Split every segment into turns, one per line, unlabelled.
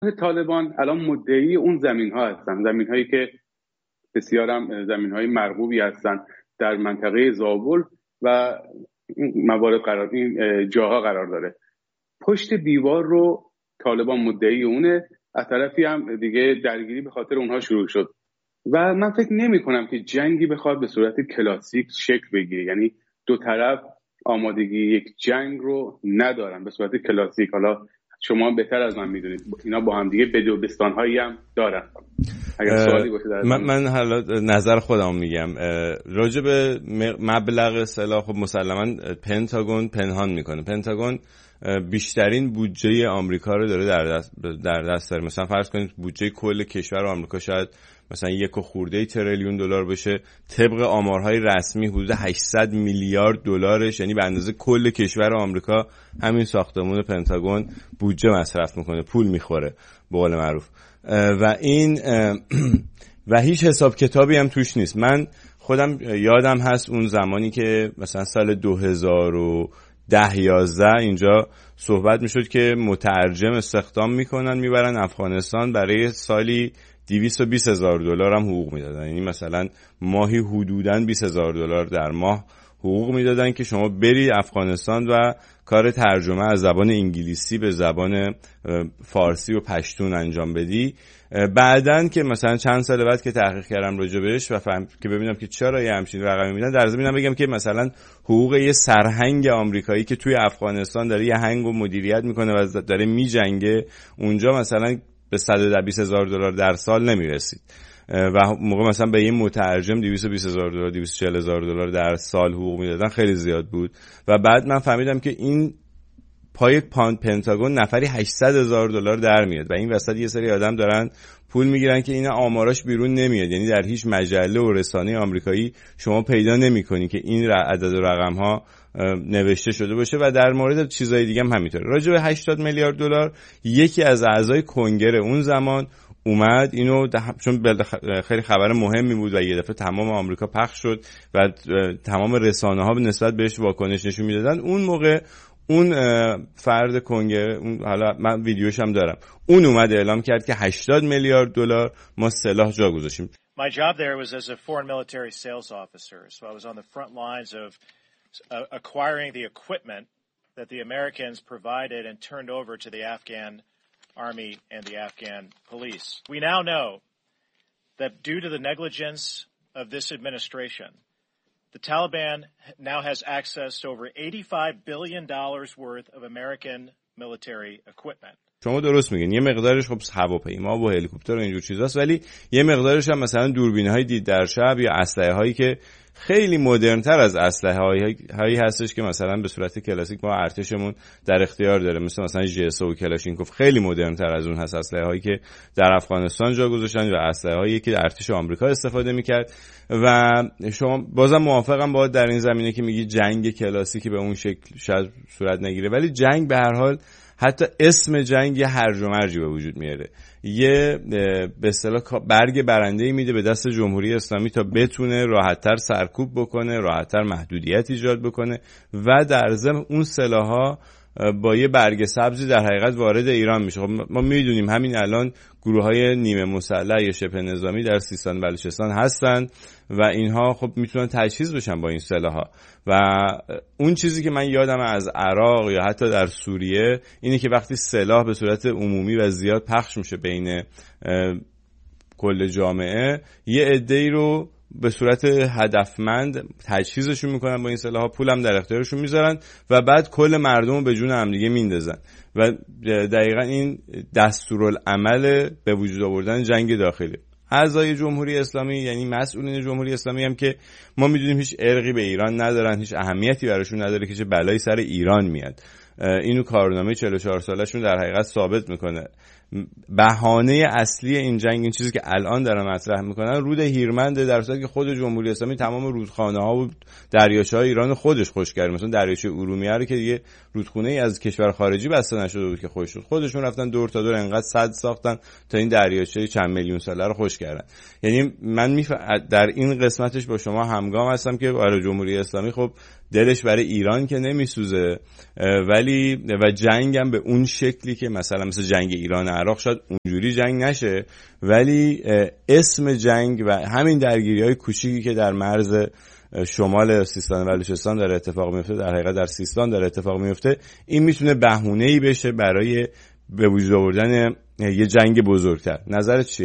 طالبان الان مدعی اون زمین‌ها هستن، زمین‌هایی که بسیارم زمین‌های مرغوبی هستن در منطقه زابل و موارد این جاها قرار داره. پشت دیوار رو طالبان مدعی اونه، از طرفی هم دیگه درگیری به خاطر اونها شروع شد و من فکر نمی کنم که جنگی بخواد به صورت کلاسیک شکل بگیره. یعنی دو طرف آمادگی یک جنگ رو ندارن به صورت کلاسیک. حالا شما بهتر از من میدونید اینا با هم دیگه بدوبستان‌هایی هم دارن. اگر سوالی باشه
من حالا نظر خودم میگم راجع به مبلغ سلاح. خب مسلماً پنتاگون پنهان میکنه. پنتاگون بیشترین بودجه آمریکا رو داره در دست داره. مثلا فرض کنید بودجه کل کشور آمریکا شاید مثلا 1 خورده تریلیون دلار بشه. طبق آمارهای رسمی حدود 800 میلیارد دلارش، یعنی به اندازه کل کشور آمریکا همین ساختمون پنتاگون بودجه مصرف میکنه، پول میخوره به قول معروف. و این و هیچ حساب کتابی هم توش نیست. من خودم یادم هست اون زمانی که مثلا سال 2010-11 اینجا صحبت میشد که مترجم استخدام میکنن میبرن افغانستان، برای سالی 220,000 دلار هم حقوق میدادن. یعنی مثلا ماهی حدوداً 20,000 دلار در ماه حقوق میدادن که شما بری افغانستان و کار ترجمه از زبان انگلیسی به زبان فارسی و پشتون انجام بدی. بعدن که مثلا چند سال بعد که تحقیق کردم راجع بهش و فهم که ببینم که چرا یه همچین رقمی میدن، در ضمن بگم که مثلا حقوق یه سرهنگ آمریکایی که توی افغانستان داره یه هنگو مدیریت میکنه و داره میجنگه اونجا مثلا به 120,000 دلار در سال نمیرسید و موقع مثلا به یه مترجم 220,000 دلار 240,000 دلار در سال حقوق میدادن، خیلی زیاد بود. و بعد من فهمیدم که این پای پنتاگون نفری 800,000 دلار در میاد و این وسط یه سری آدم دارن پول میگیرن که اینا آماراش بیرون نمیاد. یعنی در هیچ مجله و رسانه آمریکایی شما پیدا نمی‌کنی که این عدد و رقم ها نوشته شده باشه. و در مورد چیزای دیگه هم همینطوره. راجع به 80 میلیارد دلار یکی از اعضای کنگره اون زمان اومد اینو چون خیلی خبر مهمی بود و یه دفعه تمام آمریکا پخش شد و تمام رسانه‌ها به نسبت بهش واکنش نشون میدادن. اون موقع اون فرد کنگره، اون حالا من ویدیوش هم دارم، اون اومد اعلام کرد که 80 میلیارد دلار ما سلاح جا گذاشتیم.
My job there was as a foreign military sales officer, so I was on the front lines of acquiring the equipment that the Americans provided and turned over to the Afghan army and the Afghan police. We now know that due to the negligence of this administration, the Taliban now has access to over $85 billion worth of American military equipment.
شما درست میگین. یه مقدارش خب هواپیما و هلیکوپتر و اینجور چیزاست، ولی یه مقدارش هم مثلا دوربین‌های دید در شب یا اسلحه‌هایی که خیلی مدرن‌تر از اسلحه‌هایی هستش که مثلا به صورت کلاسیک ما ارتشمون در اختیار داره، مثلا جس و کلاشینکوف. خیلی مدرن‌تر از اون هست اسلحه‌هایی که در افغانستان جا گذاشتن و اسلحه‌هایی که ارتش آمریکا استفاده می‌کرد. و شما بازم موافقم با در این زمینه که میگی جنگ کلاسیکی به اون شکل شاید صورت نگیره، ولی جنگ به هر حال حتی اسم جنگ یه هرج و مرجی به وجود میاره. یه به اصطلاح برگ برنده‌ای میده به دست جمهوری اسلامی تا بتونه راحت‌تر سرکوب بکنه، راحت‌تر محدودیت ایجاد بکنه و در ضمن اون سلاح‌ها با یه برگ سبزی در حقیقت وارد ایران میشه. خب ما میدونیم همین الان گروه‌های نیمه مسلح یا شبه نظامی در سیستان و بلوچستان هستن و اینها خب میتونن تجهیز بشن با این سلاح‌ها. و اون چیزی که من یادم از عراق یا حتی در سوریه اینه که وقتی سلاح به صورت عمومی و زیاد پخش میشه بین کل جامعه، یه عده‌ای رو به صورت هدفمند تجهیزشون میکنن با این سلاح‌ها، پولم در اختیارشون میذارن و بعد کل مردم رو به جون هم دیگه میندازن. و دقیقاً این دستورالعمل به وجود آوردن جنگ داخلی. اعضای جمهوری اسلامی یعنی مسئولین جمهوری اسلامی هم که ما میدونیم هیچ ارقی به ایران ندارن، هیچ اهمیتی براشون نداره که چه بلایی سر ایران میاد. اینو کارنامه 44 سالشون در حقیقت ثابت میکنه. بهانه اصلی این جنگ، این چیزی که الان دارن مطرح میکنن، رود هیرمنده، در صورتی که خود جمهوری اسلامی تمام رودخانه‌ها و دریاچه‌های ایران خودش خشک کرد. مثلا دریاچه ارومیه رو که دیگه رودخونه‌ای از کشور خارجی بسته نشده بود که خشک شد، خودشون رفتن دور تا دور انقدر سد ساختن تا این دریاچه چند میلیون ساله رو خشک کردن. یعنی من در این قسمتش با شما همگام هستم که برای جمهوری اسلامی خب دلش برای ایران که نمیسوزه، ولی و جنگم به اون شکلی که مثلا مثل جنگ ایران عراق شاید اونجوری جنگ نشه، ولی اسم جنگ و همین درگیری‌های کوچیکی که در مرز شمال سیستان و بلوچستان داره اتفاق میفته، در حقیقت در سیستان داره اتفاق میفته، این میتونه بهونه‌ای بشه برای به وجود آوردن یه جنگ بزرگتر. نظرت چیه؟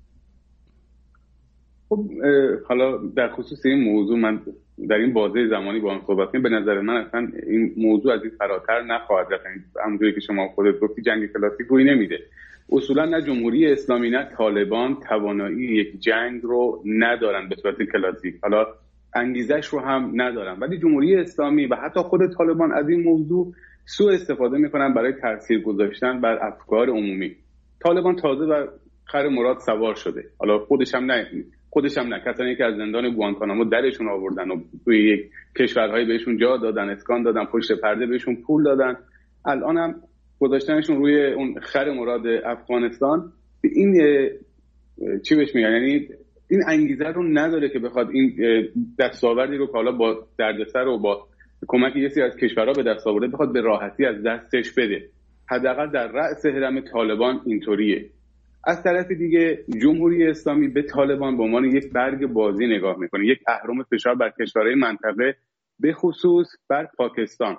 خب حالا در خصوص این موضوع من در این بازه زمانی با هم صحبت کنیم، به نظر من اصلا این موضوع از این فراتر نخواهد رفت. همونجوری که شما خودت گفتی جنگ کلاسیک روی نمیده. اصولا نه جمهوری اسلامی نه طالبان توانایی یک جنگ رو ندارن به صورت کلاسیک، حالا انگیزش رو هم ندارن، ولی جمهوری اسلامی و حتی خود طالبان از این موضوع سوء استفاده میکنن برای تاثیر گذاشتن بر افکار عمومی. طالبان تازه بر خر مراد سوار شده، حالا خودش هم نه کسانی که از زندان گوانتانامو درشون آوردن و توی یک کشورهای بهشون جا دادن، اسکان دادن، پشت پرده بهشون پول دادن، الان هم گذاشتنشون روی اون خر مراد افغانستان. این چی بهش میگن، یعنی این انگیزه رو نداره که بخواد این دستاوردی رو که حالا با دردسر و با کمک یه سری از کشورها به دست آورده بخواد به راحتی از دستش بده. حداقل در رأس هرم طالبان اینطوریه. از طرف دیگه جمهوری اسلامی به طالبان به عنوان یک برگ بازی نگاه میکنه، یک اهرم فشار بر کشورهای منطقه، به خصوص بر پاکستان.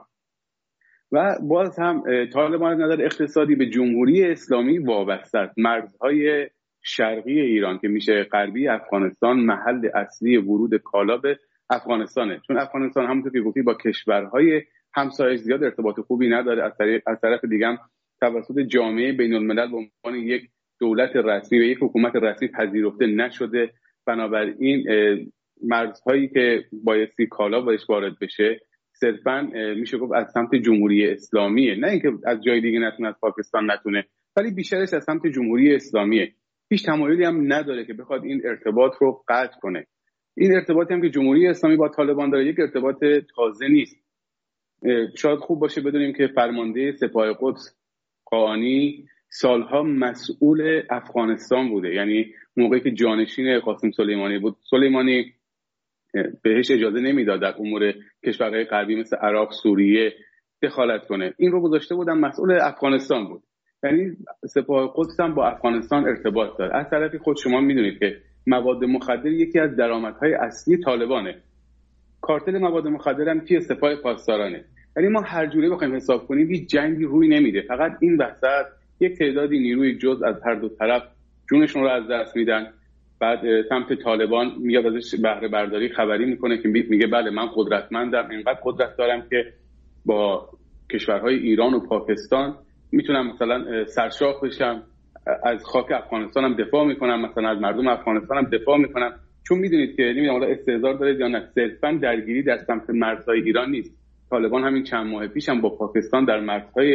و باز هم طالبان از نظر اقتصادی به جمهوری اسلامی وابسته است. مرزهای شرقی ایران که میشه غربی افغانستان محل اصلی ورود کالا به افغانستانه، چون افغانستان همونطور که گفتی با کشورهای همسایه‌اش زیاد ارتباط خوبی نداره. از طرف دیگه هم توسط جامعه بین الملل به عنوان یک دولت رسمی و یک حکومت رسمی پذیرفته نشده. بنابراین مرزهایی که بایستی کالا باش وارد بشه صرفاً میشه گفت از سمت جمهوری اسلامیه، نه اینکه از جای دیگه نتونه، از پاکستان نتونه، ولی بیشترش از سمت جمهوری اسلامیه. هیچ تمایلی هم نداره که بخواد این ارتباط رو قطع کنه. این ارتباطی هم که جمهوری اسلامی با طالبان داره یک ارتباط تازه نیست. شاید خوب باشه بدونیم که فرمانده سپاه قدس قانی سالها مسئول افغانستان بوده، یعنی موقعی که جانشین قاسم سلیمانی بود، سلیمانی بهش اجازه نمیداد در امور کشورهای غربی مثل عراق، سوریه دخالت کنه. این رو گذاشته بودن مسئول افغانستان بود، یعنی سپاه قدس هم با افغانستان ارتباط داره. از طرفی خود شما میدونید که مواد مخدر یکی از درآمدهای اصلی طالبانه. کارتل مواد مخدر هم که سپاه پاسدارانه. یعنی ما هر جوری بخوایم حساب کنیم هیچ جنگی روی نمیده، فقط این وسط یک تعدادی نیروی جز از هر دو طرف جونشون رو از دست میدن. بعد سمت طالبان میاد ازش بهره برداری خبری میکنه که میگه بله من قدرتمندم، اینقدر قدرت دارم که با کشورهای ایران و پاکستان میتونم مثلا سرشاخ بشم، از خاک افغانستان هم دفاع میکنم، مثلا از مردم افغانستان هم دفاع میکنم. چون میدونید که نمیدونم حالا استهزار دارید یا نه، صرفا درگیری در سمت مرزهای ایران نیست. طالبان همین چند ماه پیش هم با پاکستان در مرزهای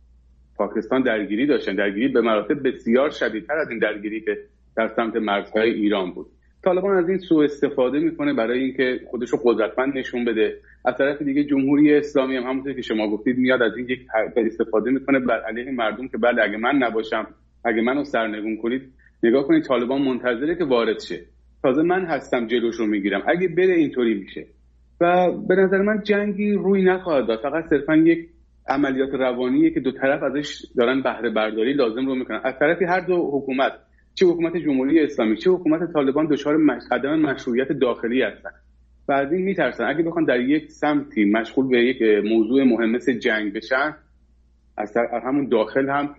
پاکستان درگیری داشتن، درگیری به مراتب بسیار شدیدتر از این درگیری که در سمت مرزهای ایران بود. طالبان از این سوء استفاده میکنه برای اینکه خودش رو قدرتمند نشون بده. از طرف دیگه جمهوری اسلامی هم همونطور که شما گفتید میاد از این یک استفاده میکنه بر علیه مردم که بله اگه من نباشم، اگه منو سرنگون کنید، نگاه کنید طالبان منتظره که وارد شه، تازه من هستم جلوش رو میگیرم، اگه بره اینطوری میشه. و به نظر من جنگی روی نخواهد داد، فقط صرفا یک عملیات روانیه که دو طرف ازش دارن بهره برداری لازم رو میکنن. از طرفی هر دو حکومت، چه حکومت جمهوری اسلامی چه حکومت طالبان، دچار عدم مشروعیت داخلی هستن و از این میترسن اگه بخوان در یک سمتی مشغول به یک موضوع مهم مثل جنگ بشن، از همون داخل هم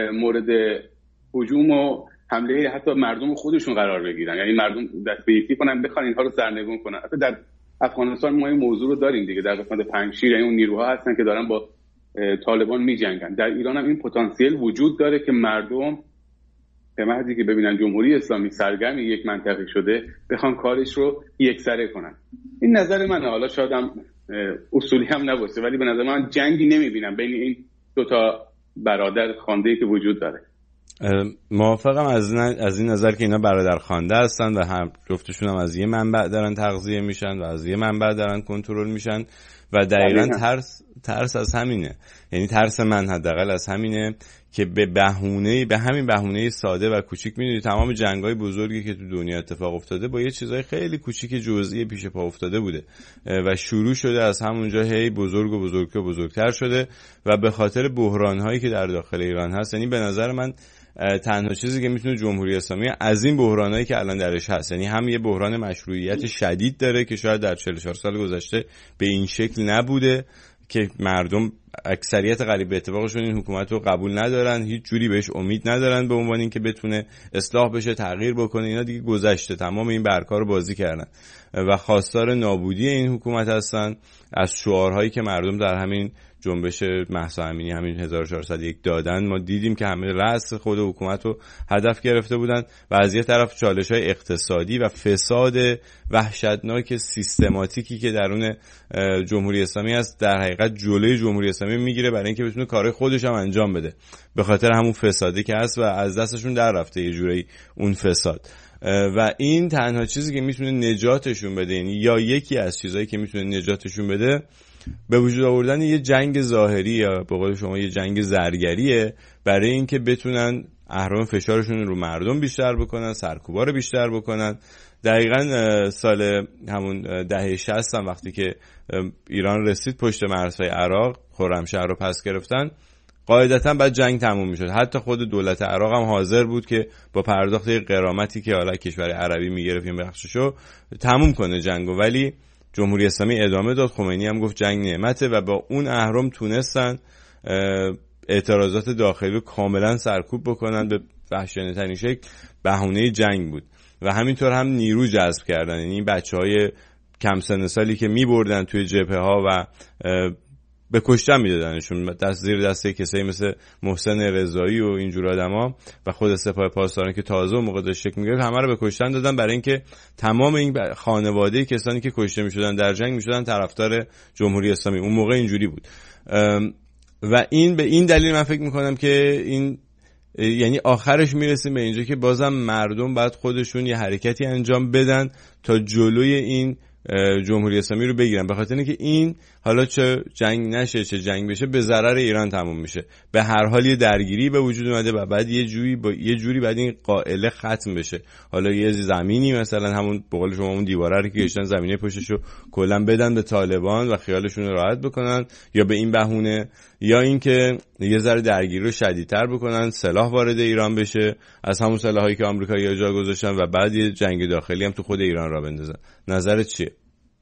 مورد هجوم و حمله حتی مردم خودشون قرار بگیرن، یعنی مردم دست به یکی کنن بخوان اینها رو سرنگون کنن. حتی در افغانستان ما این موضوع رو داریم دیگه، در قسمت پنجشیر، یعنی اون نیروها هستن که دارن با طالبان میجنگن. در ایران هم این پتانسیل وجود داره که مردم به محضی که ببینن جمهوری اسلامی سرگرم یک منطقه شده بخوان کارش رو یکسره کنن. این نظر منه، حالا شاید هم اصولی هم نباشه، ولی به نظر من جنگی نمیبینم بین این دو تا برادر خوانده‌ای که وجود داره.
موافقم از این نظر که اینا برادر خوانده هستن و هم جفتشون هم از یه منبع دارن تغذیه میشن و از یه منبع دارن کنترل میشن و دقیقاً ترس از همینه. یعنی ترس من حداقل از همینه که به همین بهونه ساده و کوچیک، میدونی تمام جنگ‌های بزرگی که تو دنیا اتفاق افتاده با یه چیزای خیلی کوچیک جزئی پیش پا افتاده بوده و شروع شده از همونجا هی بزرگ و بزرگ و بزرگتر شده و به خاطر بحران‌هایی که در داخل ایران هست. یعنی به نظر من تنها چیزی که میتونه جمهوری اسلامی از این بحرانایی که الان درش هست، یعنی هم یه بحران مشروعیت شدید داره که شاید در 44 سال گذشته به این شکل نبوده که مردم اکثریت قریب به اتفاقشون این حکومت رو قبول ندارن، هیچ جوری بهش امید ندارن به عنوان اینکه بتونه اصلاح بشه، تغییر بکنه. اینا دیگه گذشته، تمام این برگ‌ها رو بازی کردن و خواستار نابودی این حکومت هستن. از شعارهایی که مردم در همین جنبش مهسا امینی همین 1401 دادن ما دیدیم که همه رأس خود حکومت رو هدف گرفته بودن و از یه طرف چالش‌های اقتصادی و فساد وحشتناک سیستماتیکی که درون جمهوری اسلامی هست در حقیقت جلوی جمهوری اسلامی میگیره برای اینکه بتونه کارهای خودش هم انجام بده، به خاطر همون فسادی که هست و از دستشون در رفته یه جوری اون فساد. و این تنها چیزی که میتونه نجاتشون بده، یعنی یا یکی از چیزایی که میتونه نجاتشون بده به وجود آوردن یه جنگ ظاهری یا به قول شما یه جنگ زرگریه برای اینکه بتونن اهرام فشارشون رو مردم بیشتر بکنن، سرکوبا رو بیشتر بکنن. دقیقاً سال همون دهه 60 هم وقتی که ایران رسید پشت مرزهای عراق، خرمشهر رو پس گرفتن، قاعدتاً بعد جنگ تموم میشد. حتی خود دولت عراق هم حاضر بود که با پرداخت غرامتی که حالا کشور عربی میگرفت این بخششو تموم کنه جنگو، ولی جمهوری اسلامی ادامه داد. خمینی هم گفت جنگ نعمته و با اون اهرم تونستن اعتراضات داخلی رو کاملا سرکوب بکنن به وحشیانه‌ترین شکل. بهونه جنگ بود و همینطور هم نیرو جذب کردن، یعنی بچهای کم سن سالی که میبردن توی جبهه ها و به کشتن میدادنشون دست زیر دسته کسایی مثل محسن رضایی و اینجور آدما و خود سپاه پاسداران که تازه اون موقع داشت شکل میگرفت، همه رو به کشتن دادن برای اینکه تمام این خانواده کسانی که کشته میشدن در جنگ میشدن طرفدار جمهوری اسلامی. اون موقع اینجوری بود و این به این دلیل من فکر میکنم که این یعنی آخرش میرسیم به اینجا که بازم مردم باید خودشون یه حرکتی انجام بدن تا جلوی این جمهوری اسلامی رو بگیرن، به خاطر اینکه این حالا چه جنگ نشه چه جنگ بشه به ضرر ایران تموم میشه. به هر حال یه درگیری به وجود اومده و بعد یه جوری بعد این قائله ختم بشه. حالا یه زمینی مثلا همون به قول شما اون دیواره رو که گشتن زمینه پشتشو کلا بدن به طالبان و خیالشون رو راحت بکنن، یا به این بهونه یا اینکه یه ذره درگیری رو شدیدتر بکنن، سلاح وارد ایران بشه از همون سلاحایی که آمریکایی‌ها جا گذاشتن و بعد یه جنگ داخلی هم تو خود ایران را بندازن. نظرت چیه؟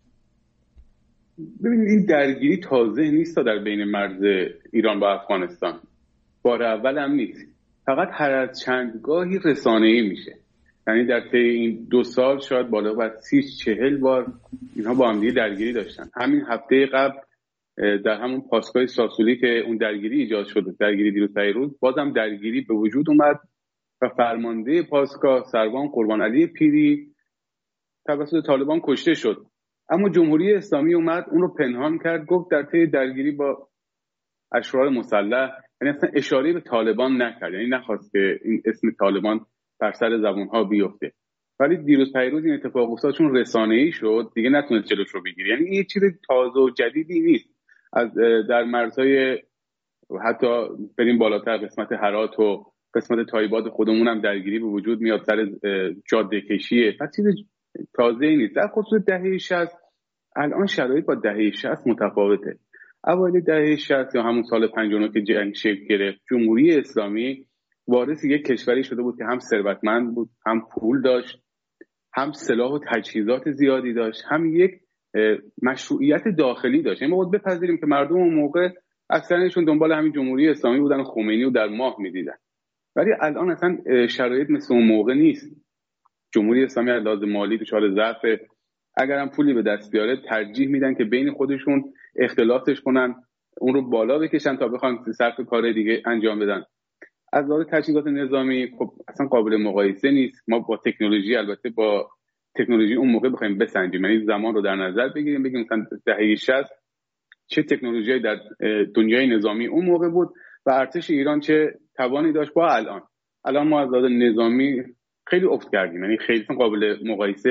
ببینید این درگیری تازه نیست در بین مرز ایران با افغانستان، بار اول هم نیست، فقط هر از چندگاهی رسانه‌ای میشه. یعنی در طی این 2 سال شاید بالا بر 30-40 بار اینها با هم دیگه درگیری داشتن. همین هفته قبل در همون پاسگاه ساسولی که اون درگیری ایجاد شد، درگیری دیروز پیروز، بازم درگیری به وجود اومد و فرمانده پاسگاه سروان قربان علی پیری توسط طالبان کشته شد. اما جمهوری اسلامی اومد اون رو پنهان کرد، گفت در طی درگیری با اشرار مسلح، یعنی اصلا اشاره به طالبان نکرد، یعنی نخواست که این اسم طالبان بر سر زبونها بیفته. ولی دیروز پیروز این اتفاق افتاد چون رسانه‌ای شد دیگه نتونست جلوش رو بگیره. یعنی این چیز تازه و جدیدی نیست. از در مرزهای حتی بریم بالاتر قسمت هرات و قسمت تایباد خودمون هم درگیری به وجود میاد سر جاده کشیه. پس چیز تازه‌ای نیست. در خصوص دهه 60 الان شرایط با دهه 60 متفاوته. اوایل دهه 60 یا همون سال 59 که جنگ شکل گرفت، جمهوری اسلامی وارث یک کشوری شده بود که هم ثروتمند بود، هم پول داشت، هم سلاح و تجهیزات زیادی داشت، هم یک مشروعیت داخلی داشت. یعنی ما باید بپذیریم که مردم اون موقع اکثرشون دنبال همین جمهوری اسلامی بودن و خمینی رو در ماه می‌دیدن. ولی الان اصلا شرایط مثل اون موقع نیست. جمهوری اسلامی از لحاظ مالی دچار ضعف، اگر هم پولی به دست بیاره ترجیح میدن که بین خودشون اختلافش کنن، اون رو بالا بکشن تا بخوان صرف کار دیگه انجام بدن. از لحاظ تجهیزات نظامی خب اصلا قابل مقایسه نیست. ما با تکنولوژی، البته با تکنولوژی اون موقع بخوایم بسنجیم، یعنی زمان رو در نظر بگیریم، بگیم مثلا دهه 60 چه تکنولوژی در دنیای نظامی اون موقع بود و ارتش ایران چه توانی داشت با الان ما از لحاظ نظامی خیلی افت کردیم، یعنی خیلی قابل مقایسه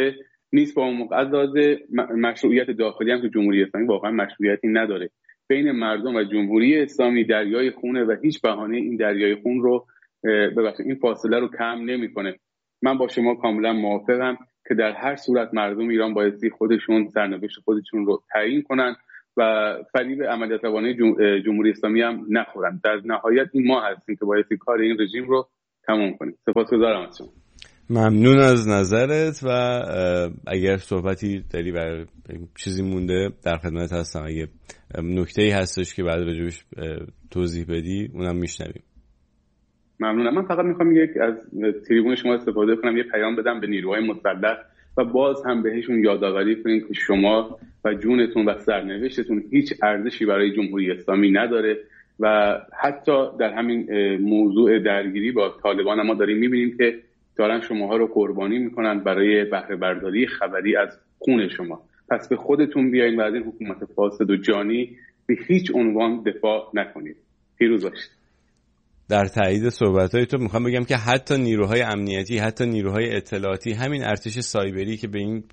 نیست با اون موقع. از لحاظ مشروعیت داخلی هم که جمهوری اسلامی واقعا مشروعیتی نداره. بین مردم و جمهوری اسلامی دریای خونه و هیچ بهانه این دریای خون رو ببخشید این فاصله رو کم نمیکنه. من با شما کاملا موافقم که در هر صورت مردم ایران بایستی خودشون سرنوشت خودشون رو تعیین کنن و فریب عملیات توانایی جمهوری اسلامی هم نخورن. در نهایت این ما هستیم که بایستی کار این رژیم رو تمام کنیم. سپاسگزارم از شما.
ممنون از نظرت و اگر صحبتی داری برای چیزی مونده در خدمت هستم. اگه نکته‌ای هستش که بعد راجبش توضیح بدی اونم میشنویم.
ممنونم. من فقط میخوام از تریبون شما استفاده کنم، یه پیام بدم به نیروهای مسلح و باز هم بهشون یادآوری کنیم که شما و جونتون و سرنوشتتون هیچ ارزشی برای جمهوری اسلامی نداره و حتی در همین موضوع درگیری با طالبان ما داریم میبینیم که دارن شماها رو قربانی میکنن برای بهره برداری خبری از خون شما. پس به خودتون بیاین و از این حکومت فاسد و جانی به هیچ عنوان دفاع نکنید. پیروز باشید.
در تایید صحبت‌های تو میخوام بگم که حتی نیروهای امنیتی، حتی نیروهای اطلاعاتی، همین ارتش سایبری که به این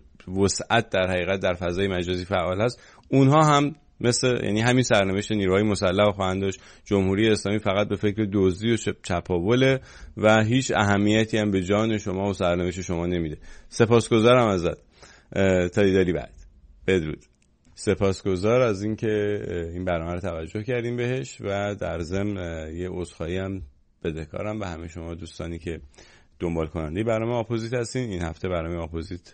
وسعت در حقیقت در فضای مجازی فعال هست، اونها هم یعنی همین سرنوشت نیروهای مسلح خواهند داشت. جمهوری اسلامی فقط به فکر دزدی و چپاوله و هیچ اهمیتی هم به جان شما و سرنوشت شما نمیده. سپاسگزارم ازت. تا دیداری بعد. بدرود. سپاسگزار از اینکه این برنامه رو توجه کردیم بهش و در ضمن یه عذرخواهی هم بدهکارم به همه شما دوستانی که دنبال کننده برنامه آپوزیت هستین. این هفته برنامه آپوزیت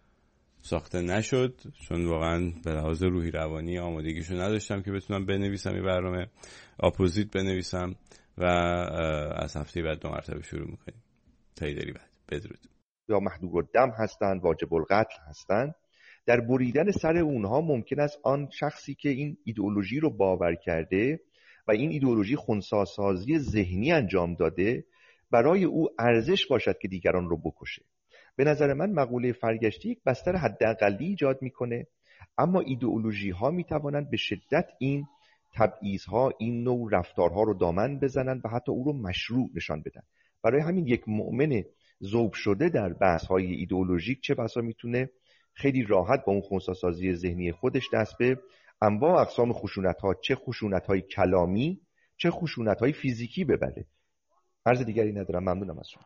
ساخته نشد چون واقعا به لحاظ روحی روانی آمادگیشو نداشتم که بتونم بنویسم این برنامه آپوزیت بنویسم و از هفته بعد 2 مرتبه شروع میکنیم. تا دیداری بعد. بدرود.
یا محدود الدم هستند، واجب القتل هستند. در بریدن سر اونها ممکن است آن شخصی که این ایدئولوژی رو باور کرده و این ایدئولوژی خنثی‌سازی ذهنی انجام داده برای او ارزش باشد که دیگران رو بکشه. به نظر من مقوله فرگشتی یک بستر حداقلی ایجاد میکنه، اما ایدئولوژی ها میتوانند به شدت این تبعیض‌ها، این نوع رفتارها رو دامن بزنن و حتی او رو مشروع نشان بدن. برای همین یک مؤمن ذوب شده در بحث‌های ایدئولوژیک چه بسا میتونه خیلی راحت با اون خنثی‌سازی ذهنی خودش دست به انواع اقسام خشونت‌ها، چه خشونت‌های کلامی چه خشونت‌های فیزیکی ببره. عرض دیگری ندارم. ممنونم از شما.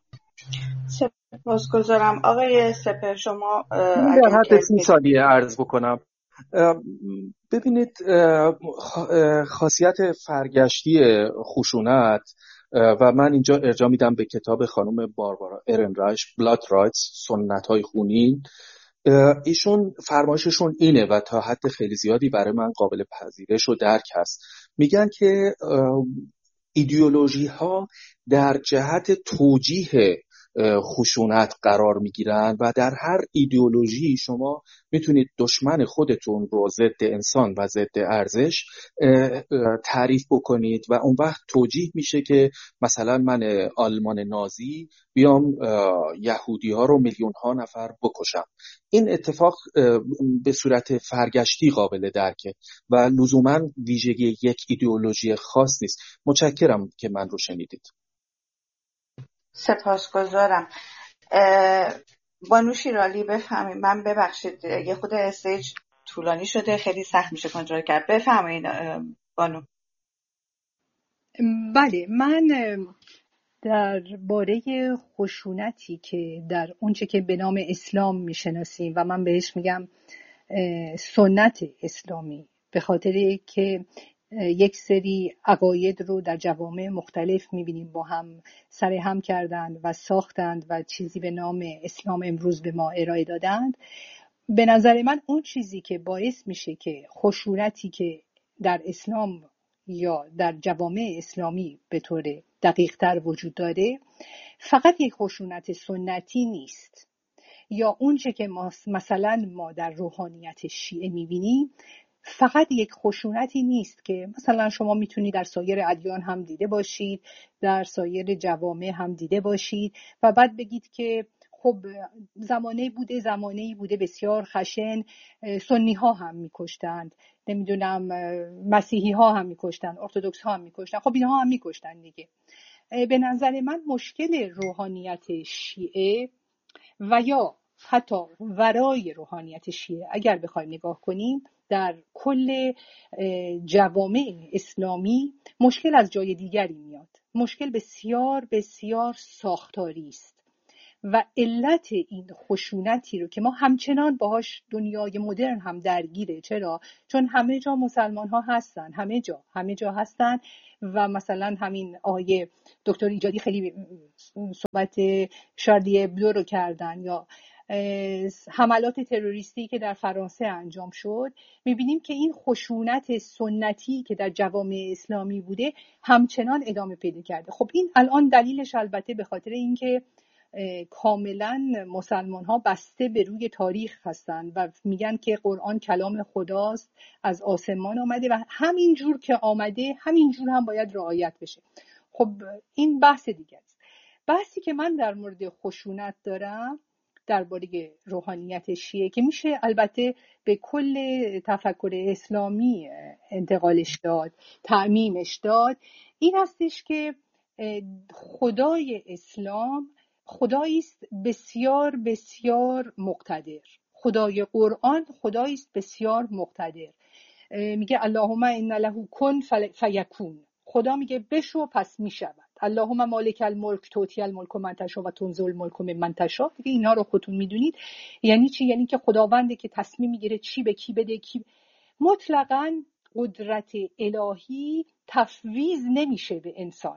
سپاسگزارم. آقای سپهر شما
در حد 30 ثانیه عرض بکنم. ببینید خاصیت فرگشتی خشونت و من اینجا ارجاع میدم به کتاب خانم باربارا ارنرایش بلاد رایتس، سنت‌های خونین. ایشون فرمایششون اینه و تا حد خیلی زیادی برای من قابل پذیرش و درک هست. میگن که ایدئولوژی ها در جهت توجیه خشونت قرار میگیرن و در هر ایدئولوژی شما میتونید دشمن خودتون رو ضد انسان و ضد ارزش تعریف بکنید و اون وقت توجیه میشه که مثلا من آلمان نازی بیام یهودی ها رو میلیون ها نفر بکشم. این اتفاق به صورت فرگشتی قابل درکه و لزوما ویژگی یک ایدئولوژی خاص نیست. متشکرم که من رو شنیدید.
سپاسگزارم. بانو شیرالی بفهمید. من ببخشید یه خود استیج طولانی شده، خیلی سخت میشه کنترل کرد. بفهمید بانو.
بله، من در باره خشونتی که در اونچه که به نام اسلام میشناسیم و من بهش میگم سنت اسلامی، به خاطر که یک سری عقاید رو در جوامع مختلف میبینیم با هم سر هم کردند و ساختند و چیزی به نام اسلام امروز به ما ارائه دادند. به نظر من اون چیزی که باعث میشه که خشونتی که در اسلام یا در جوامع اسلامی به طور دقیق تر وجود داره فقط یک خشونت سنتی نیست، یا اونچه که مثلا ما در روحانیت شیعه میبینیم فقط یک خشونتی نیست که مثلا شما میتونید در سایر ادیان هم دیده باشید، در سایر جوامع هم دیده باشید و بعد بگید که خب زمانه‌ای بوده بسیار خشن، سنی ها هم میکشتند، نمیدونم مسیحی ها هم میکشتند، ارتدوکس ها هم میکشتند، خب اینها هم میکشتند دیگه. به نظر من مشکل روحانیت شیعه و یا حتی ورای روحانیت شیعه اگر بخوایم نگاه کنیم در کل جوامع اسلامی مشکل از جای دیگری میاد. مشکل بسیار بسیار ساختاری است و علت این خشونتی رو که ما همچنان باهاش دنیای مدرن هم درگیره. چرا؟ چون همه جا مسلمان ها هستن، همه جا هستن و مثلا همین آقای دکتر ایجادی خیلی صحبت شاردی ابدو رو کردن یا حملات تروریستی که در فرانسه انجام شد. میبینیم که این خشونت سنتی که در جوامع اسلامی بوده همچنان ادامه پیدا کرده. خب این الان دلیلش البته به خاطر اینکه کاملا مسلمان ها بسته به روی تاریخ هستن و میگن که قرآن کلام خداست، از آسمان آمده و همین جور که آمده همین جور هم باید رعایت بشه. خب این بحث دیگه است. بحثی که من در مورد خشونت دارم درباره روحانیت شیعه که میشه البته به کل تفکر اسلامی انتقالش داد، تعمیمش داد، این هستش که خدای اسلام خدایی است بسیار بسیار مقتدر. خدای قرآن خدایی است بسیار مقتدر. میگه اللهم ان له کن فیکون. خدا میگه بشو پس میشود. اللهم مالک الملک تؤتی الملک من تشاء و تنزع الملک ممن تشاء. دیگه اینا رو خودتون میدونید. یعنی چی؟ یعنی که خداونده که تصمیم میگیره چی به کی بده. مطلقاً قدرت الهی تفویض نمیشه به انسان.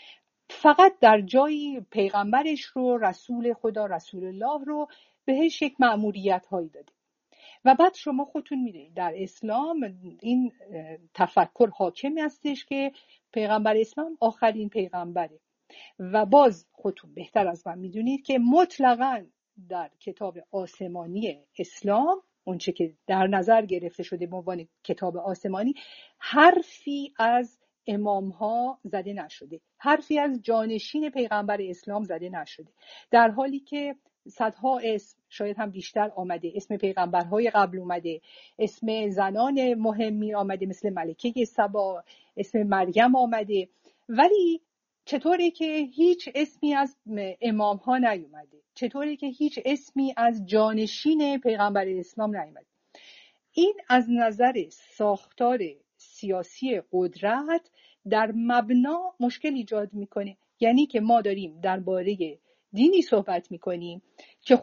فقط در جایی پیغمبرش رو، رسول خدا، رسول الله رو بهش یک مأموریت هایی داده. و بعد شما خودتون میدونید در اسلام این تفکر حاکمی هستش که پیغمبر اسلام آخرین پیغمبره. و باز خودتون بهتر از من میدونید که مطلقاً در کتاب آسمانی اسلام، اونچه که در نظر گرفته شده به عنوان کتاب آسمانی، حرفی از امام ها زده نشده، حرفی از جانشین پیغمبر اسلام زده نشده، در حالی که صدها اسم، شاید هم بیشتر آمده، اسم پیغمبرهای قبل اومده، اسم زنان مهمی آمده مثل ملکه سبا، اسم مریم آمده، ولی چطوره که هیچ اسمی از امام ها نیومده؟ چطوره که هیچ اسمی از جانشین پیغمبر اسلام نیومده؟ این از نظر ساختار سیاسی قدرت در مبنا مشکل ایجاد میکنه. یعنی که ما داریم درباره دینی صحبت میکنیم که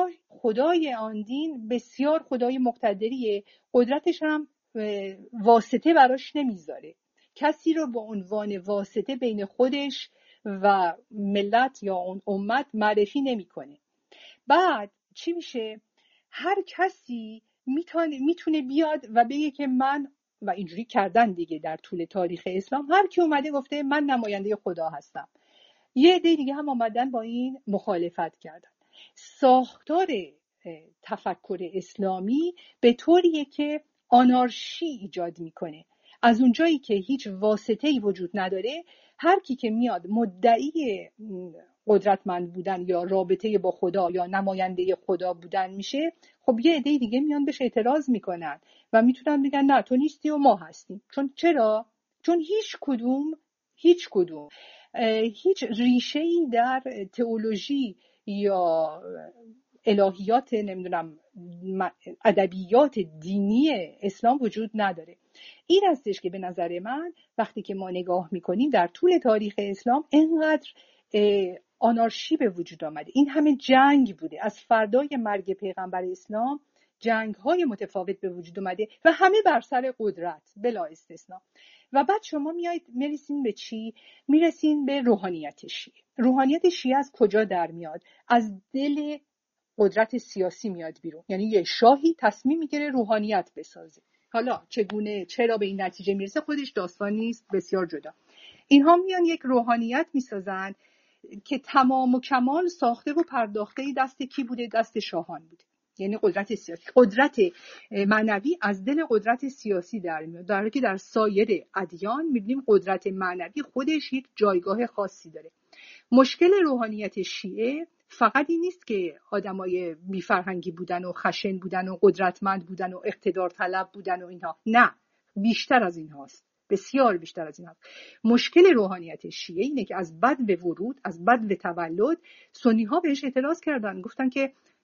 خدای آن دین بسیار خدای مقتدریه، قدرتش هم واسطه براش نمیذاره، کسی رو به عنوان واسطه بین خودش و ملت یا اون امت معرفی نمیکنه. بعد چی میشه؟ هر کسی میتونه بیاد و بگه که من، و اینجوری کردن دیگه در طول تاریخ اسلام، هر کی اومده گفته من نماینده خدا هستم. یه عده دیگه هم اومدن با این مخالفت کردن. ساختار تفکر اسلامی به طوریه که آنارشی ایجاد میکنه. از اونجایی که هیچ واسطه‌ای وجود نداره، هر کی که میاد مدعی قدرتمند بودن یا رابطه با خدا یا نماینده خدا بودن میشه، خب یه عده دیگه میان بهش اعتراض میکنن و میتونن بگن نه تو نیستی و ما هستیم. چرا؟ چون هیچ کدوم هیچ ریشه‌ای در تئولوژی یا الهیات، نمیدونم، ادبیات دینی اسلام وجود نداره. این هستش که به نظر من وقتی که ما نگاه میکنیم در طول تاریخ اسلام اینقدر آنارشی به وجود آمده، این همه جنگ بوده، از فردای مرگ پیغمبر اسلام جنگ‌های متفاوت به وجود اومده و همه بر سر قدرت بلا استثنا. و بعد شما میرسین به چی؟ میرسین به روحانیت شیعه. روحانیت شیعه از کجا در میاد؟ از دل قدرت سیاسی میاد بیرون. یعنی یه شاهی تصمیم میگیره روحانیت بسازه. حالا چگونه، چرا به این نتیجه میرسه خودش داستانی است بسیار جدا. اینها میان یک روحانیت میسازن که تمام و کمال ساخته و پرداخته دست کی بوده؟ دست شاهان بوده. یعنی قدرت سیاسی، قدرت معنوی از دل قدرت سیاسی در میاد، در حالی که در سایر ادیان میبینیم قدرت معنوی خودش یک جایگاه خاصی داره. مشکل روحانیت شیعه فقط این نیست که آدمای بی‌فرهنگی بودن و خشن بودن و قدرتمند بودن و اقتدار طلب بودن و اینها، نه، بیشتر از این هاست، بسیار بیشتر از این هاست. مشکل روحانیت شیعه اینه که از بدو ورود، از بدو تولد، سنی ها بهش اعتراض کردن، گفتن که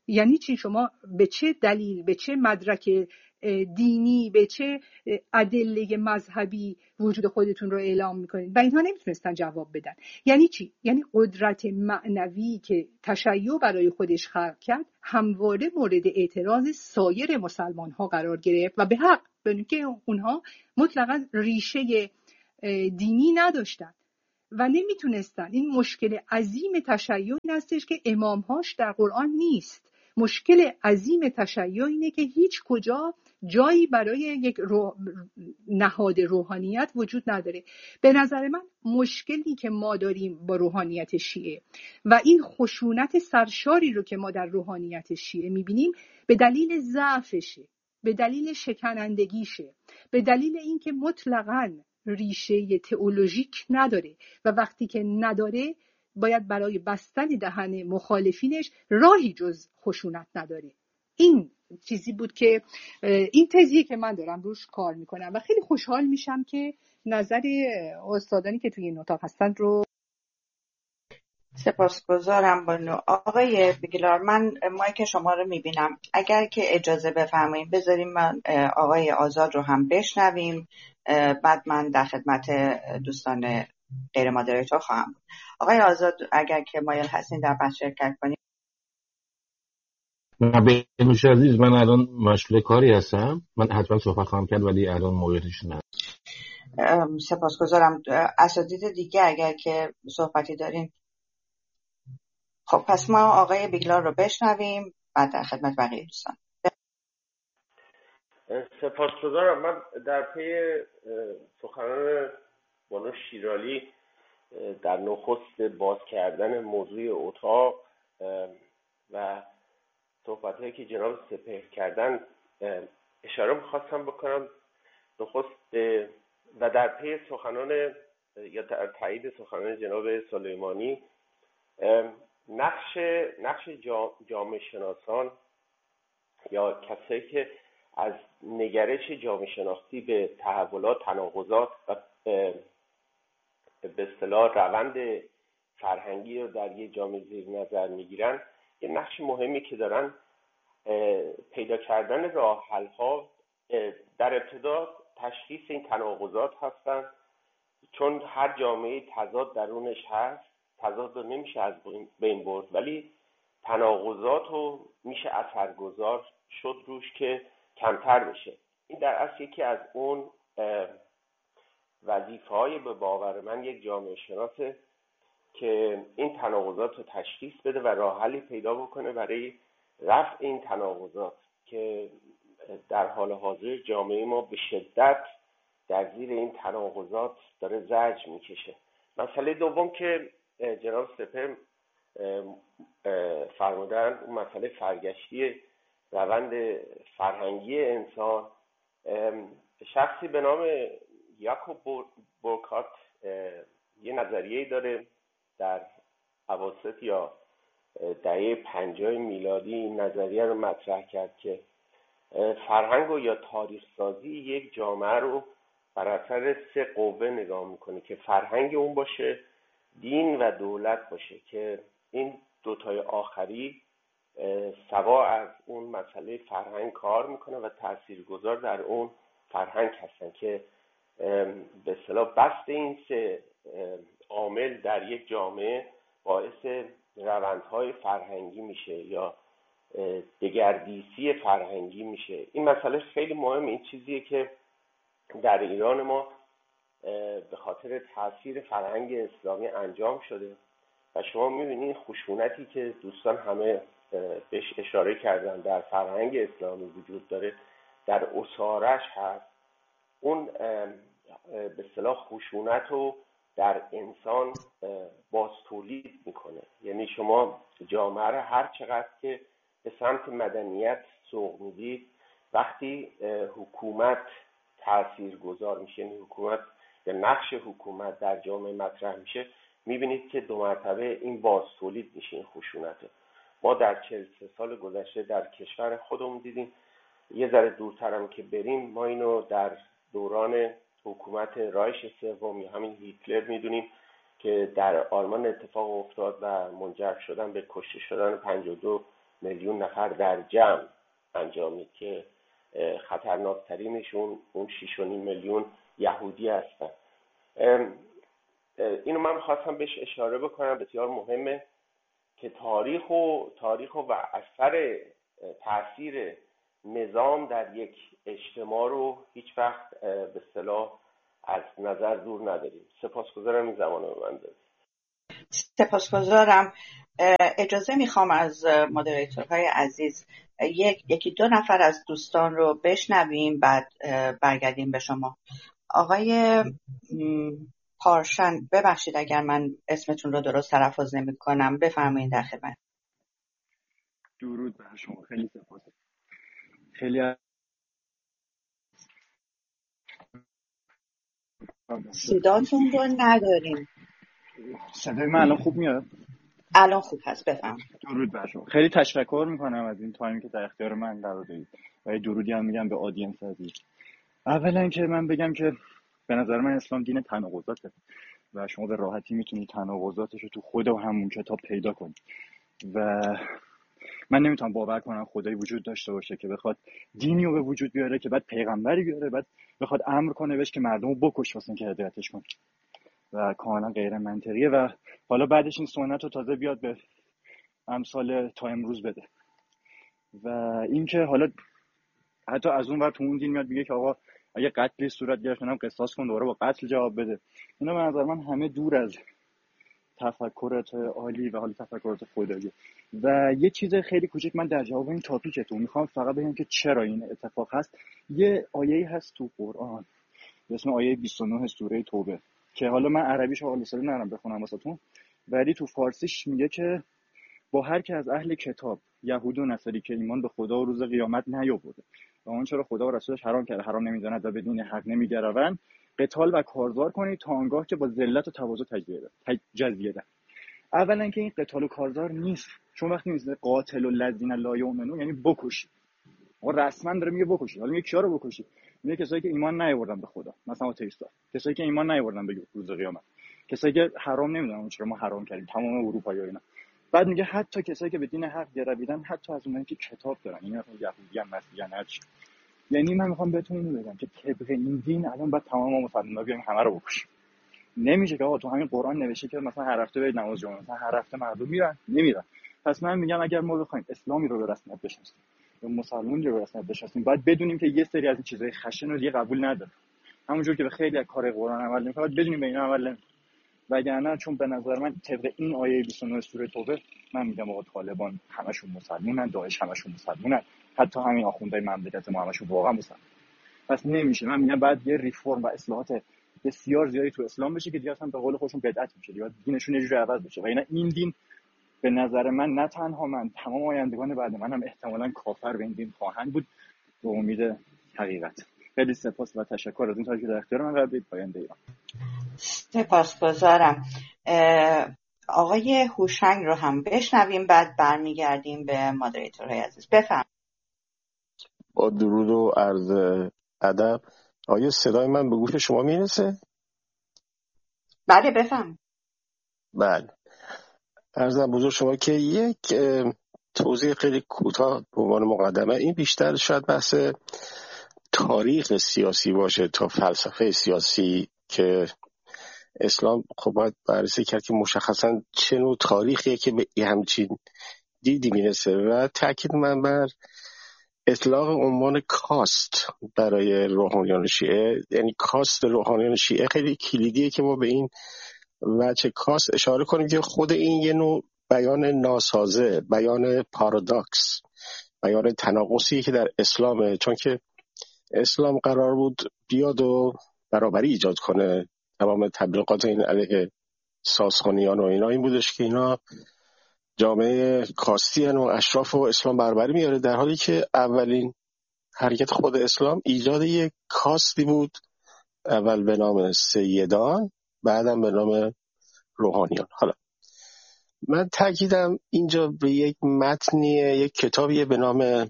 یعنی چی؟ شما به چه دلیل، به چه مدرک دینی، به چه ادله مذهبی وجود خودتون رو اعلام میکنید؟ و اینها نمیتونستن جواب بدن. یعنی چی؟ یعنی قدرت معنوی که تشیع برای خودش خلق کرد همواره مورد اعتراض سایر مسلمان ها قرار گرفت و به حق، به که اونها مطلقاً ریشه دینی نداشتن و نمیتونستن. این مشکل عظیم تشیع این هستش که امامهاش در قرآن نیست. مشکل عظیم تشیع اینه که هیچ کجا جایی برای یک نهاد روحانیت وجود نداره. به نظر من مشکلی که ما داریم با روحانیت شیعه و این خشونت سرشاری رو که ما در روحانیت شیعه میبینیم به دلیل ضعفشه، به دلیل شکنندگیشه، به دلیل اینکه مطلقاً ریشه تئولوژیک نداره و وقتی که نداره باید برای بستن دهن مخالفینش راهی جز خشونت نداره. این چیزی بود که این تزیه که من دارم روش کار میکنم و خیلی خوشحال میشم که نظر استادانی که توی این اتاق هستن رو.
سپاسگزارم بانو. آقای بیگلار، من مایک شما رو میبینم، اگر که اجازه بفرمایید بذاریم من آقای آزاد رو هم بشنویم، بعد من در خدمت دوستان غیر مادریتور خواهم بود. آقای آزاد اگر که مایل هستین در بحث شرکت کنید.
بنوش عزیز، من الان مشغول کاری هستم، من حتما صحبت خواهم کرد ولی الان موقعیتش نه.
سپاسگزارم. اساتید دیگه اگر که صحبتی دارین. خب پس ما آقای بیگلار رو بشنویم بعد در خدمت بقیه دوستان.
سپاسگزارم. من در پی سخنان بانو شیرالی در نخست باز کردن موضوع اتاق و صحبت‌هایی که جناب سپهر کردن اشاره می‌خواستم بکنم. نخست و در پی سخنان یا در تایید سخنان جناب سلیمانی، نقش جامعه شناسان یا کسایی که از نگرش جامعه شناختی به تحولات، تناقضات و به اصطلاح روند فرهنگی رو در یک جامعه زیر نظر میگیرن، یه نقش مهمی که دارن پیدا کردن راه حل ها در ابتدا تشخیص این تناقضات هستن، چون هر جامعه تضاد درونش هست، تضاد رو نمیشه از بین برد ولی تناقضات رو میشه اثرگذار شد روش که کمتر بشه. این در اصل یکی از اون وظیفه‌های به باور من یک جامعه شناسه که این تناقضات رو تشخیص بده و راه حلی پیدا بکنه برای رفع این تناقضات که در حال حاضر جامعه ما به شدت در زیر این تناقضات داره زجر میکشه. مسئله دوم که جناب سپهر فرمودن، اون مسئله فرگشتی روند فرهنگی انسان. شخصی به نام یاکوب بورکهارت یه نظریه‌ای داره در اواسط یا دهه 50 میلادی این نظریه رو مطرح کرد که فرهنگ و یا تاریخ سازی یک جامعه رو بر اثر 3 قوه نگاه میکنه که فرهنگ اون باشه، دین و دولت باشه، که این دوتای آخری سوا از اون مسئله فرهنگ کار میکنه و تاثیرگذار در اون فرهنگ هستن که به اصطلاح بست این 3 عامل در یک جامعه باعث روندهای فرهنگی میشه یا دگردیسی فرهنگی میشه. این مسئله خیلی مهم. این چیزیه که در ایران ما به خاطر تاثیر فرهنگ اسلامی انجام شده و شما میبینید خشونتی که دوستان همه بهش اشاره کردن در فرهنگ اسلامی وجود داره، در اسارش هست. اون به اصطلاح خشونت رو در انسان باز تولید میکنه. یعنی شما جامعه رو هر چقدر که به سمت مدنیت سوق میدید، وقتی حکومت تاثیرگذار میشه، یعنی حکومت یا نقش حکومت در جامعه مطرح میشه، میبینید که 2 مرتبه این باز تولید میشه این خشونته. ما در 43 سال گذشته در کشور خودمون دیدیم. یه ذره دورترم که بریم، ما اینو در دوران حکومت رایش سوم یا همین هیتلر میدونیم که در آلمان اتفاق افتاد و منجر شدن به کشته شدن 52 میلیون نفر در جمع انجامید که خطرناکترینشون اون 6.5 میلیون یهودی هستن. اینو من خواستم بهش اشاره بکنم، بسیار مهمه که تاریخ و اثر تاثیر نظام در یک اجتماع رو هیچ وقت به اصطلاح از نظر دور نداریم. سپاسگزارم این زمان رو من دادید.
سپاسگزارم. اجازه میخوام از مدیریتورهای عزیز یکی دو نفر از دوستان رو بشنویم، بعد برگردیم به شما. آقای پارشن، ببخشید اگر من اسمتون رو درست تلفظ نمی کنم، بفرمایید در خدمت.
درود بر شما. خیلی سپاس. خیلی
صداتون رو نداریم.
صدای من الان خوب میاد؟
الان خوب هست، بفرمایید.
درود بر شما. خیلی تشکر میکنم از این تایمی که در اختیار من قرار دادید و درودی هم میگم به آدینس عزیز. اولا که من بگم که به نظر من اسلام دین تناقضاته و شما به راحتی میتونید تناقضاتش رو تو خود و همون کتاب پیدا کنید و من نمیتونم باور کنم خدایی وجود داشته باشه که بخواد دینی رو به وجود بیاره که بعد پیغمبری بیاره بعد بخواد امر کنه بهش که مردم رو بکش واسه اینکه هدایتش کنه و کاملا غیر منطقیه و حالا بعدش این سنت رو تازه بیاد به امثال تا امروز بده. و اینکه حالا حتی از اون ور تو اون دین میاد میگه که آقا اگه قتلی صورت گرفت منم قصاص کن، دوباره با قتل جواب بده. اینا به نظر من همه دور از تفکرات عالی و حالا تفکرات خدایی. و یه چیز خیلی کوچیک من در جواب این تاپیکتون میخوام فقط بگم که چرا این اتفاق هست. یه آیه هست تو قرآن به اسم آیه 29 سوره توبه که حالا من عربیش حالا سر نرم بخونم واسهتون، ولی تو فارسیش میگه که با هر که از اهل کتاب یهود و نصاری که ایمان به خدا و روز قیامت نیاورده و آن چرا خدا و رسولش حرام کرده حرام نمیداند و به دین حق نمیگروند قتال و کارزار کنید تا آنگاه که با ذلت و تواضع تجزیه دهند. اولا که این قتال و کارزار نیست، چون وقتی میگه قاتل الذین لا یؤمنون یعنی بکشید. آقا رسما داره میگه بکشید. حالا میگه کیا رو بکشید؟ میگه کسایی که ایمان نیاوردن به خدا، مثلا آتئیستا، کسایی که ایمان نیاوردن به روز قیامت، کسایی که حرام نمیدونن چرا ما حرام کردیم، تمام اروپایی‌ها اینا. بعد میگه حتی کسایی که به دین حق گرویدن، حتی از اونایی که کتاب دارن، یعنی مثلا یهودی هم مسیحیان هرچی. یعنی من میخوام بهتون اینو بگم که طبق این دین الان باید تمام مسلمان‌ها بیان همه رو بکشیم. نمیشه که آقا تو همین قرآن نوشته که مثلا هر هفته برید نماز جمعه، مثلا هر هفته مردم نمیرن. پس من میگم اگر ما بخوایم اسلامی رو به رسمیت بشناسیم یا مسلمانی رو به رسمیت بشناسیم، باید بدونیم که یه سری از این چیزای خشن رو دیگه قبول نداره. همونجور که به خیلی از کار قرآن عمل نمی‌کنه، باید بدونیم به اینا عمل نمی‌کنه. وگرنه چون به نظر من طبق این آیه 29 سوره توبه من میگم آقا طالبان همشون مسلمانن، داعش همشون مسلمانن، حتی همین آخوندهای مملکت ما همشون واقعا مسلمانن. پس نمیشه. من میگم بعد یه ریفرم و اصلاحات بسیار زیادی تو اسلام بشه که دیگه اصلا به قول خودشون بدعت میشه، دیگه دینشون یه جوری عوض بشه. و این دین به نظر من نه تنها من، تمام آیندگان بعد منم احتمالاً کافر به این دین خواهند بود به امید حقیقت. خیلی سپاس و تشکر از این تاریخی در اختیار من قرار دادید. پاینده ایران.
سپاسگزارم. آقای هوشنگ رو هم بشنویم، بعد برمیگردیم به مدیریتورهای عزیز. بفرمایید.
با درود و عرض ادب. آیا صدای من به گوش شما میرسه؟
بله بفرمایید.
بله. عرضم بزرگ شما که یک توضیح خیلی کوتاه به عنوان مقدمه، این بیشتر شاید بحث تاریخ سیاسی باشه تا فلسفه سیاسی که اسلام خب باید بررسی کرد که مشخصا چه نوع تاریخیه که به همچین دیدی میرسه. و تاکید من بر اطلاق عنوان کاست برای روحانیان شیعه، یعنی کاست روحانیان شیعه خیلی کلیدیه که ما به این وجه کاست اشاره کنیم که خود این یه نوع بیان ناسازه، بیان پارادوکس، بیان تناقضی که در اسلامه، چون که اسلام قرار بود بیاد و برابری ایجاد کنه. تمام تبلیغات این علیه ساسانیان و اینا این بودش که اینا جامعه کاستی و اشراف و اسلام برابری میاره، در حالی که اولین حرکت خود اسلام ایجاد یک کاستی بود، اول به نام سیدان، بعدم به نام روحانیان. حالا من تاکیدم اینجا به یک متنیه، یک کتابیه به نام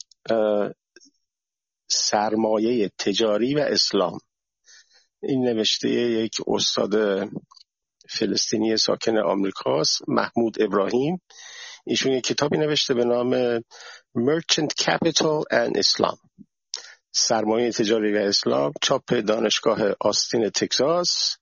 سرمایه تجاری و اسلام. این نوشته یک استاد فلسطینی ساکن آمریکاست، محمود ابراهیم. ایشون یک کتابی نوشته به نام Merchant Capital and Islam، سرمایه تجاری و اسلام، چاپ دانشگاه آستین تگزاس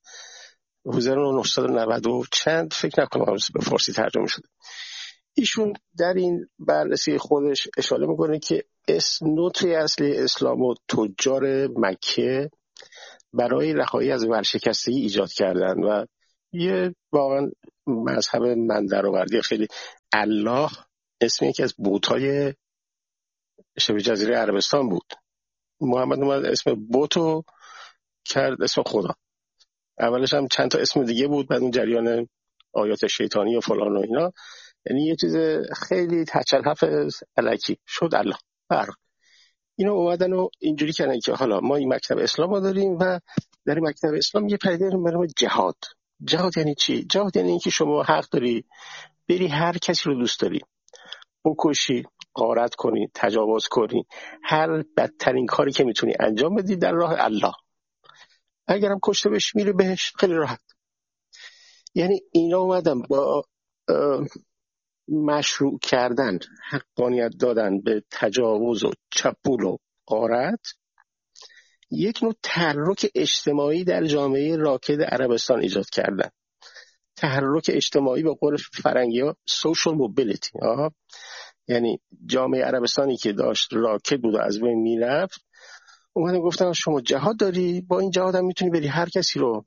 1990 و چند، فکر نکنم به فارسی ترجمه شده. ایشون در این بررسی خودش اشاره میکنه که نوت اصلی اسلام و تجار مکه برای رهایی از ورشکستگی ایجاد کردن و یه واقعا مذهب من درآوردی خیلی. الله اسم یکی از بت‌های شبه جزیره عربستان بود. محمد اومد اسم بتو کرد اسم خدا. اولش هم چند تا اسم دیگه بود، بعد اون جریان آیات شیطانی و فلان و اینا، یعنی یه چیز خیلی تچلحف الکی شد الله. اینا اومدن و اینجوری کردن که حالا ما این مکتب اسلام رو داریم و در این مکتب اسلام یه پدیده به نام جهاد. جهاد یعنی چی؟ جهاد یعنی اینکه شما حق داری بری هر کسی رو دوست داری بکشی، غارت کنی، تجاوز کنی، هر بدترین کاری که میتونی انجام بدی در راه الله. اگرم کشته بشی میری بهش، خیلی راحت. یعنی اینا اومدن با مشروع کردن، حقانیت دادن به تجاوز و چپول و غارت، یک نوع تحرک اجتماعی در جامعه راکد عربستان ایجاد کردن. تحرک اجتماعی به قول فرنگی ها social mobility، یعنی جامعه عربستانی که داشت راکد بود و از بین میرفت، اومدن گفتن شما جهاد داری، با این جهاد هم میتونی بری هر کسی رو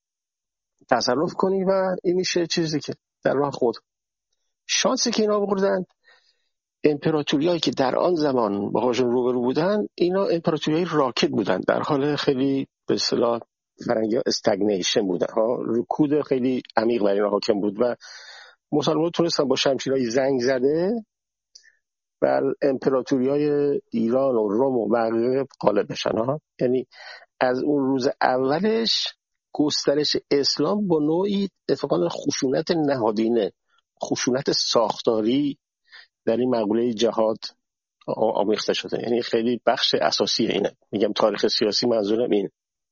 تصرف کنی و این میشه چیزی که در راه خود. شانسی که اینا بردن، امپراتوریایی که در آن زمان باهاشون روبرو بودن، اینا امپراتوریای راکد بودن، در حال خیلی به اصطلاح فرنگی ها استگنیشن بودن، رکود خیلی عمیق بر اینا حاکم بود و مسلمان تونستن با شمشیرهای زنگ زده بر امپراتوریای ایران و روم و بقیه غالب بشن. یعنی از اون روز اولش گسترش اسلام با نوعی اتفاقا خشونت نهادینه، خشونت ساختاری در این مقوله جهاد آمیخته شده. یعنی خیلی بخش اساسی اینه، میگم تاریخ سیاسی منظورم این.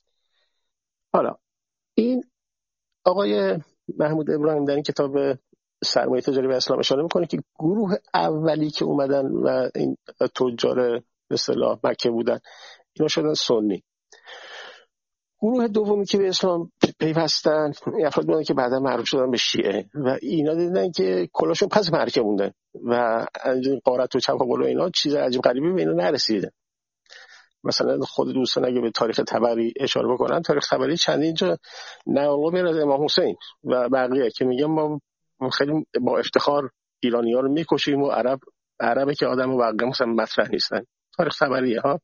حالا این آقای محمود ابراهیم در این کتاب سرمایه تجاری و اسلام اشاره میکنه که گروه اولی که اومدن و این تجار به اصطلاح مکه بودن، اینا شدن سنی. گروه دومی که به اسلام پیوستن افراد بودن که بعدا معروف شدن به شیعه و اینا دیدن که کلاشون پس مرکه موندن و غارت و چپاول و اینا چیز عجیب غریبی به اینا نرسیده. مثلا خود دوستان اگه به تاریخ تبری اشاره بکنن، تاریخ تبری چندین جا نقل میاد از امام حسین و بقیه که میگن ما خیلی با افتخار ایرانی‌ها رو میکشیم و عربه که آدم و بقیه مثلا مطرح نیستن. تاریخ تبریه ها.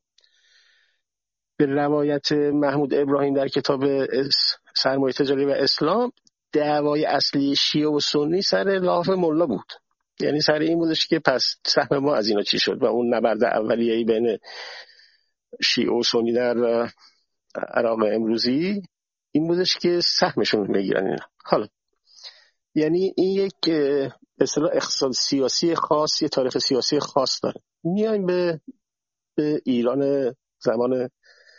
به روایت محمود ابراهیم در کتاب سرمایه تجاری و اسلام، دعوای اصلی شیعه و سنی سر لاف ملا بود. یعنی سر این بودش که پس سهم ما از اینا چی شد و اون نبرد اولیه‌ای بین شیعه و سنی در عراق امروزی این بودش که سهمشون میگیرن اینا. حالا یعنی این یک به اصطلاح اقتصاد سیاسی خاص، یه تاریخ سیاسی خاص داره. میایم به ایران زمان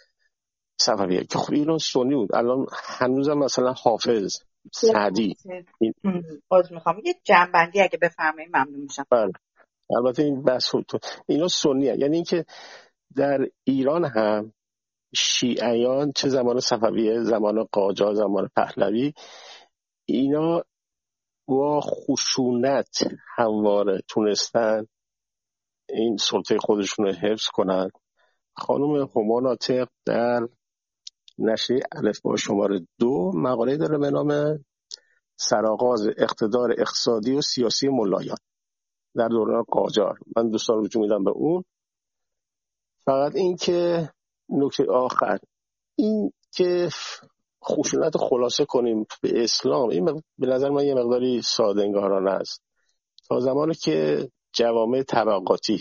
صفویه که خب ایران سنی بود. الان هنوزم مثلا حافظ، سعدی
باز میخوام یه جنبندی اگه بفرمایید ممنون میشم.
بله البته این بحث اینا سنیه، یعنی اینکه در ایران هم شیعیان چه زمان صفویه، زمان قاجار، زمان پهلوی، اینا با خشونت همواره تونستن این سلطه خودشون رو حفظ کنن. خانم هما ناطق در نشریه الفبا شماره 2 مقاله داره به نام سرآغاز اقتدار اقتصادی و سیاسی ملایان در دوران قاجار. من دوستان رجوع میدم به اون. فقط این که نکته آخر این که خشونت خلاصه کنیم به اسلام، این به نظر من یه مقداری ساده انگارانه است. تا زمانی که جوامع طبقاتی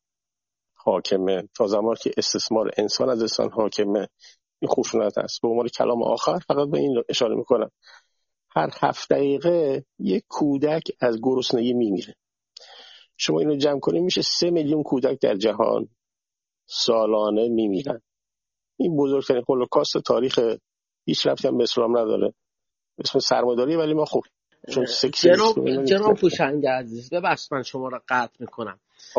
حاکمه، تا زمانی که استثمار انسان از انسان حاکمه، این خشونت است. به عنوان کلام آخر فقط به این اشاره میکنم، هر 7 دقیقه یک کودک از گرسنگی میمیره. شما اینو جمع کنید میشه 3 میلیون کودک در جهان سالانه میمیرن. این بزرگترین هولوکاست تاریخ، هیچ ربطی هم به اسلام نداره، اسم سرمایه‌داری، ولی ما خب چون سکسیسم
جناب هوشنگ عزیز، ببخشید من شما را قطع میکنم.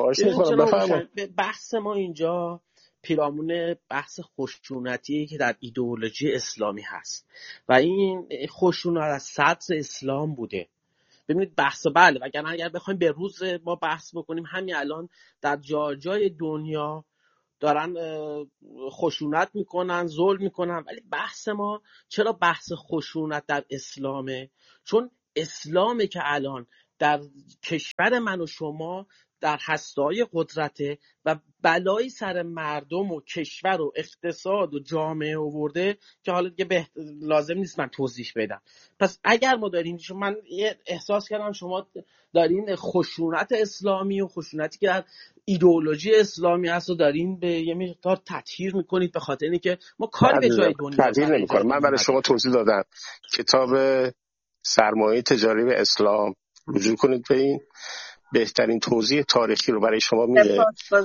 بحث ما اینجا پیرامون بحث خشونتی که در ایدئولوژی اسلامی هست و این خشونت از صدر اسلام بوده. ببینید بحث بله، وگرنه اگر بخوایم به روز ما بحث بکنیم همین الان در جای دنیا دارن خشونت میکنن، ظلم میکنن، ولی بحث ما چرا بحث خشونت در اسلامه؟ چون اسلامه که الان در کشور من و شما در هسته‌های قدرته و بلایی سر مردم و کشور و اقتصاد و جامعه آورده که حالا دیگه لازم نیست من توضیح بدم. پس اگر ما داریم، من احساس کردم شما دارین خشونت اسلامی و خشونتی که در ایدئولوژی اسلامی هست و دارین به یه مقدار تطهیر میکنید، به خاطر اینکه ما کار به جای دنیا
تطهیر نمی‌کنیم. من برای شما توضیح دادم کتاب سرمایه تجاری به اسلام رجوع کنید به این بهترین توضیح تاریخی رو برای شما میده.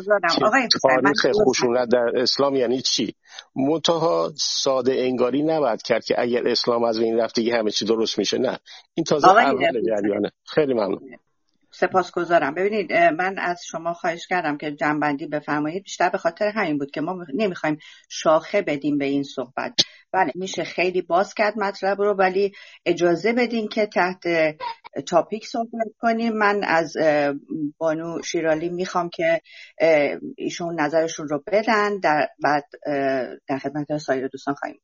تاریخ خشونت در اسلام یعنی چی؟ منتها ساده انگاری نباید کرد که اگر اسلام از بین رفت دیگه همه چی درست میشه. نه، این تازه اول جریانه. خیلی ممنون.
سپاسگزارم. ببینید من از شما خواهش کردم که جنبندی بفرمایید، بیشتر به خاطر همین بود که ما نمیخوایم شاخه بدیم به این صحبت. بله میشه خیلی باز کرد مطلب رو، ولی اجازه بدین که تحت تاپیک صحبت کنیم. من از بانو شیرالی میخوام که ایشون نظرشون رو بدن، بعد در خدمت سایر دوستان خواهیم.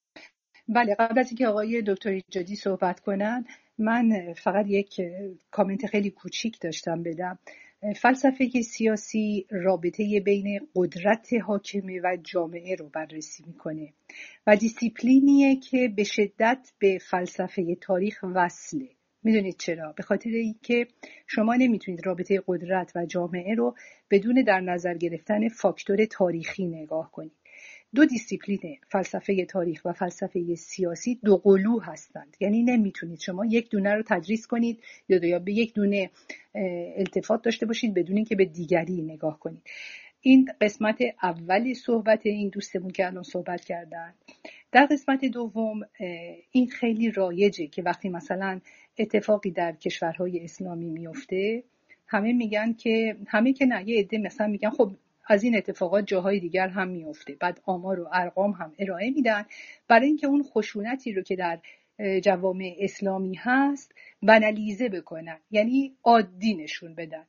بله، قبل از اینکه آقای دکتر ایجادی صحبت کنن، من فقط یک کامنت خیلی کوچیک داشتم بدم. فلسفه سیاسی رابطه بین قدرت حاکمه و جامعه رو بررسی میکنه و دیسیپلینیه که به شدت به فلسفه تاریخ وصله. میدونید چرا؟ به خاطر اینکه شما نمیتونید رابطه قدرت و جامعه رو بدون در نظر گرفتن فاکتور تاریخی نگاه کنید. دو دیسیپلین فلسفه تاریخ و فلسفه سیاسی دو قلو هستند، یعنی نمیتونید شما یک دونه رو تدریس کنید یا به یک دونه التفات داشته باشید بدون اینکه به دیگری نگاه کنید. این قسمت اولی صحبت این دوستمون که الان صحبت کردن. در قسمت دوم این خیلی رایجه که وقتی مثلا اتفاقی در کشورهای اسلامی میفته همه میگن که نه، یه عده مثلا میگن خب از این اتفاقات جاهای دیگر هم میفته، بعد آمار و ارقام هم ارائه میدن برای اینکه اون خشونتی رو که در جوامع اسلامی هست بنالیزه بکنن، یعنی عادی نشون بدن.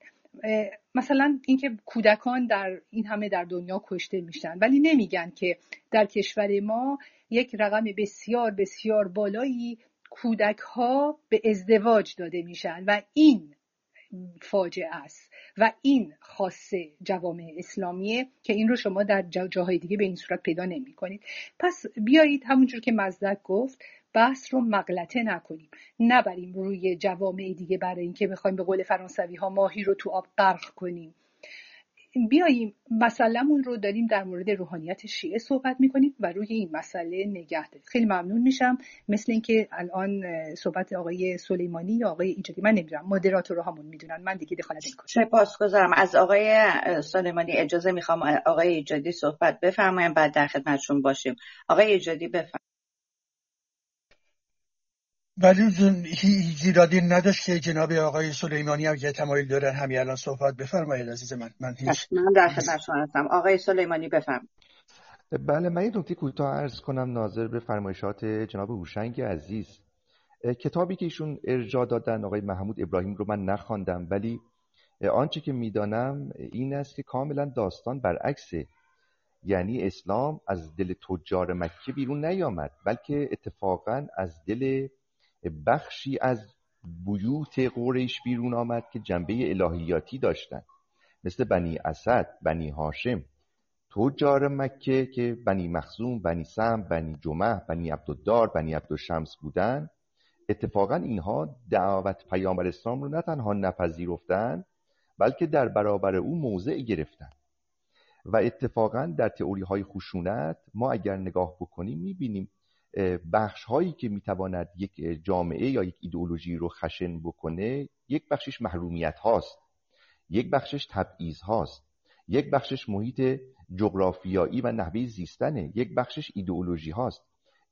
مثلا اینکه کودکان در این همه در دنیا کشته میشن، ولی نمیگن که در کشور ما یک رقم بسیار بسیار بالایی کودک ها به ازدواج داده میشن و این فاجعه است و این خاصه جوامع اسلامیه که این رو شما در جاهای دیگه به این صورت پیدا نمی کنید. پس بیایید همونجور که مزدک گفت بحث رو مغلطه نکنیم، نبریم روی جوامع دیگه برای اینکه بخوایم به قول فرانسوی ها ماهی رو تو آب غرق کنیم. بیاییم مسئله‌مون رو داریم در مورد روحانیت شیعه صحبت می‌کنیم و روی این مسئله نگه دارید. خیلی ممنون میشم. مثل اینکه الان صحبت آقای سلیمانی یا آقای ایجادی، من نمیدونم، مدیراتورهامون میدونن، من دیگه دخالت نمی‌کنم.
سپاسگزارم. از آقای سلیمانی اجازه میخوام آقای ایجادی صحبت بفرمایید، بعد در خدمتشون باشیم. آقای ایجادی بفرمایید.
ولی هیچ ایرادی نداشت که جناب آقای سلیمانی هم که تمایل دارن همین الان صحبت بفرمایید عزیز من. من
در خدمتشون هستم. آقای سلیمانی بفرمایید.
بله، من یه نکته کوتاه عرض کنم ناظر به فرمایشات جناب هوشنگ عزیز. کتابی که ایشون ارجاع دادن آقای محمود ابراهیم رو من نخواندم، ولی آنچه که میدانم این است که کاملا داستان برعکسه. یعنی اسلام از دل تجار مکه بیرون نیامد، بلکه اتفاقا از دل بخشی از بیوت قریش بیرون آمد که جنبه الهیاتی داشتند، مثل بنی اسد، بنی هاشم. تجار مکه که بنی مخزوم، بنی سم، بنی جمح، بنی عبدالدار، بنی عبدالشمس بودند، اتفاقا اینها دعوت پیامبر اسلام رو نه تنها نپذیرفتند، بلکه در برابر او موضع گرفتند. و اتفاقا در تئوری های خشونت ما اگر نگاه بکنیم میبینیم بخش هایی که میتواند یک جامعه یا یک ایدئولوژی رو خشن بکنه، یک بخشش محرومیت هاست، یک بخشش تبعیض هاست، یک بخشش محیط جغرافیایی و نحوه زیستنه، یک بخشش ایدئولوژی هاست.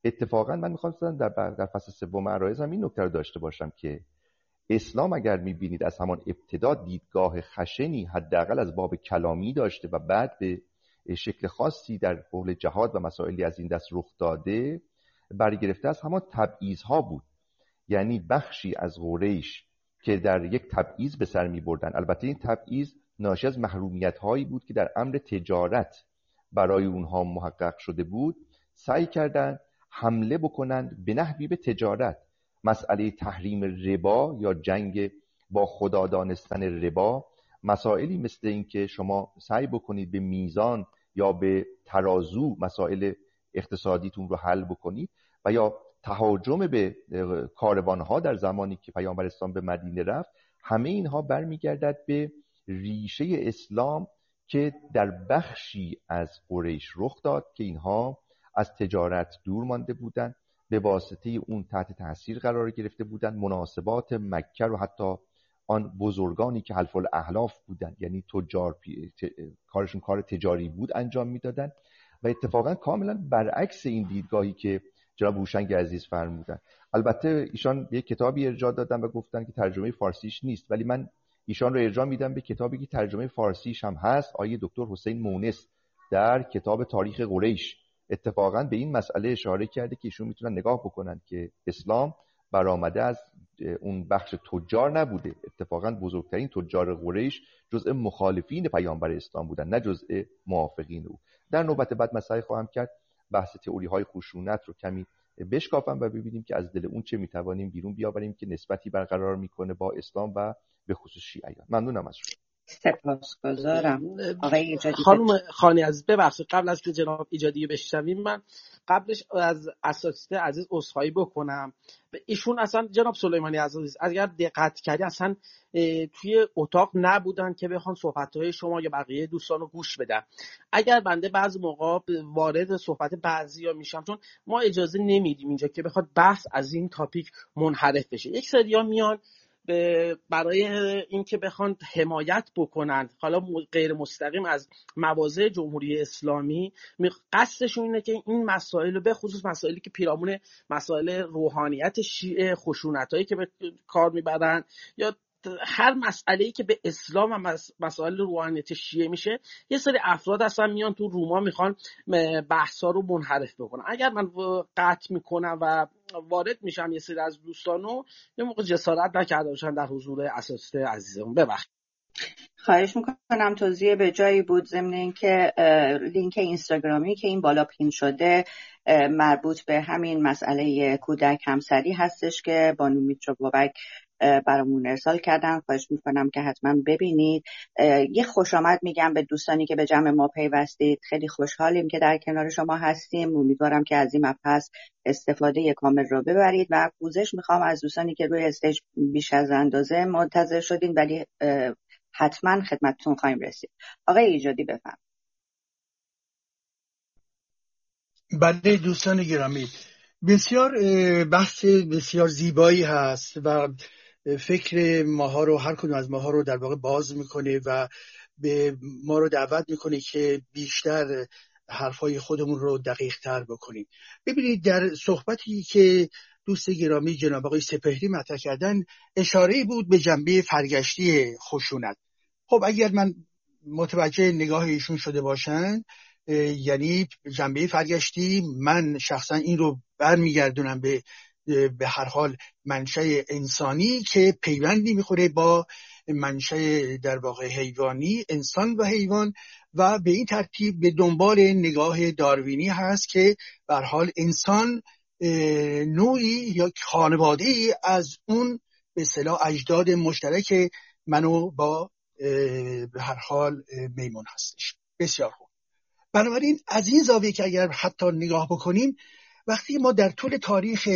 اتفاقا من میخواستم در فصل سوم عرایزم این نکته رو داشته باشم که اسلام اگر میبینید از همان ابتدا دیدگاه خشنی حداقل از باب کلامی داشته و بعد به شکل خاصی در حول جهاد و مسائلی از این دست رخ داده، برگرفته از همان تبعیض‌ها بود. یعنی بخشی از قریش که در یک تبعیض به سر می‌بردن، البته این تبعیض ناشی از محرومیت‌هایی بود که در امر تجارت برای اونها محقق شده بود، سعی کردند حمله بکنند به نحوی به تجارت. مسئله تحریم ربا یا جنگ با خدا دانستن ربا، مسائلی مثل این که شما سعی بکنید به میزان یا به ترازو مسائل اقتصادیتون رو حل بکنید، و یا تهاجم به کاروانها در زمانی که پیامبر اسلام به مدینه رفت، همه اینها برمیگردد به ریشه اسلام که در بخشی از قریش رخ داد که اینها از تجارت دور مانده بودند، به واسطه اون تحت تاثیر قرار گرفته بودند، مناسبات مکه رو حتی آن بزرگانی که حلف الاحلاف بودند، یعنی تجار کارشون کار تجاری بود، انجام میدادند. و اتفاقا کاملا برعکس این دیدگاهی که جناب هوشنگ عزیز فرمودن. البته ایشان یک کتابی ارجاع دادن و گفتن که ترجمه فارسیش نیست، ولی من ایشان رو ارجاع میدم به کتابی که ترجمه فارسیش هم هست، آقای دکتر حسین مونس در کتاب تاریخ قریش اتفاقا به این مسئله اشاره کرده که ایشون میتونن نگاه بکنن که اسلام برآمده از اون بخش تجار نبوده. اتفاقا بزرگترین تجار قریش جزء مخالفین پیامبر اسلام بودن، نه جزء موافقین او. در نوبت بعد مسئله خواهم کرد بحث تئوری های خشونت رو کمی بشکافم و ببینیم که از دل اون چه میتوانیم بیرون بیاوریم که نسبتی برقرار میکنه با اسلام و به خصوص شیعیان. ممنونم از شما.
سپاسگزارم. آقای ایجادی
خانم خانی عزیز، ببخشید قبل از که جناب ایجادی بشنویم، من قبلش از اساتید عزیز عذرخواهی بکنم. ایشون اصلا جناب سلیمانی عزیز اگر دقت کردی اصلا توی اتاق نبودن که بخوان صحبت‌های شما یا بقیه دوستان رو گوش بدن. اگر بنده بعضی موقع وارد صحبت بعضیا میشم، چون ما اجازه نمیدیم اینجا که بخواد بحث از این تاپیک منحرف بشه. یک سریا میان برای اینکه بخوان حمایت بکنن، حالا غیر مستقیم، از مواضع جمهوری اسلامی، قصدشون اینه که این مسائل، به خصوص مسائلی که پیرامون مسائل روحانیت شیعه، خشونتایی که به کار میبرن، یا هر مسئله‌ای که به اسلام و مسائل روحانیت شیعه میشه، یه سری افراد اصلا میان تو روما میخوان بحثا رو منحرف بکنن. اگر من قطع میکنم و وارد میشم یه سری از دوستانو یه موقع جسارت نکرده باشن در حضور اساتید عزیزمون، ببخشید.
خواهش میکنم توضیح به جایی بود، ضمن اینکه لینک اینستاگرامی که این بالا پین شده مربوط به همین مسئله کودک همسری هستش که بانو میترا بابک برامون ارسال کردن. خواهش میکنم که حتما ببینید. یه خوش آمد میگم به دوستانی که به جمع ما پیوستید. خیلی خوشحالیم که در کنار شما هستیم. امیدوارم که از این مبحث استفاده کامل رو ببرید و پوزش میخوام از دوستانی که روی استیج بیش از اندازه منتظر شدین، ولی حتما خدمتتون خواهیم رسید. آقای ایجادی بفرمایید.
بله دوستان گرامی، بسیار بحث بسیار زیبایی هست و فکر ماها رو، هر کدوم از ماها رو در واقع باز میکنه و به ما رو دعوت میکنه که بیشتر حرفای خودمون رو دقیق تر بکنیم. ببینید در صحبتی که دوست گرامی جناب آقای سپهری مطرح کردن اشاره بود به جنبه فرگشتی خشونت. خب اگر من متوجه نگاه ایشون شده باشن، یعنی جنبه فرگشتی، من شخصا این رو برمیگردونم به هر حال منشأ انسانی که پیوندی میخوره با منشأ در واقع حیوانی، انسان و حیوان، و به این ترتیب به دنبال نگاه داروینی هست که به هر حال انسان نوعی یا خانواده‌ای از اون به اصطلاح اجداد مشترک منو با به هر حال میمون هستش. بسیار خوب. بنابراین از این زاویه که اگر حتی نگاه بکنیم، وقتی ما در طول تاریخ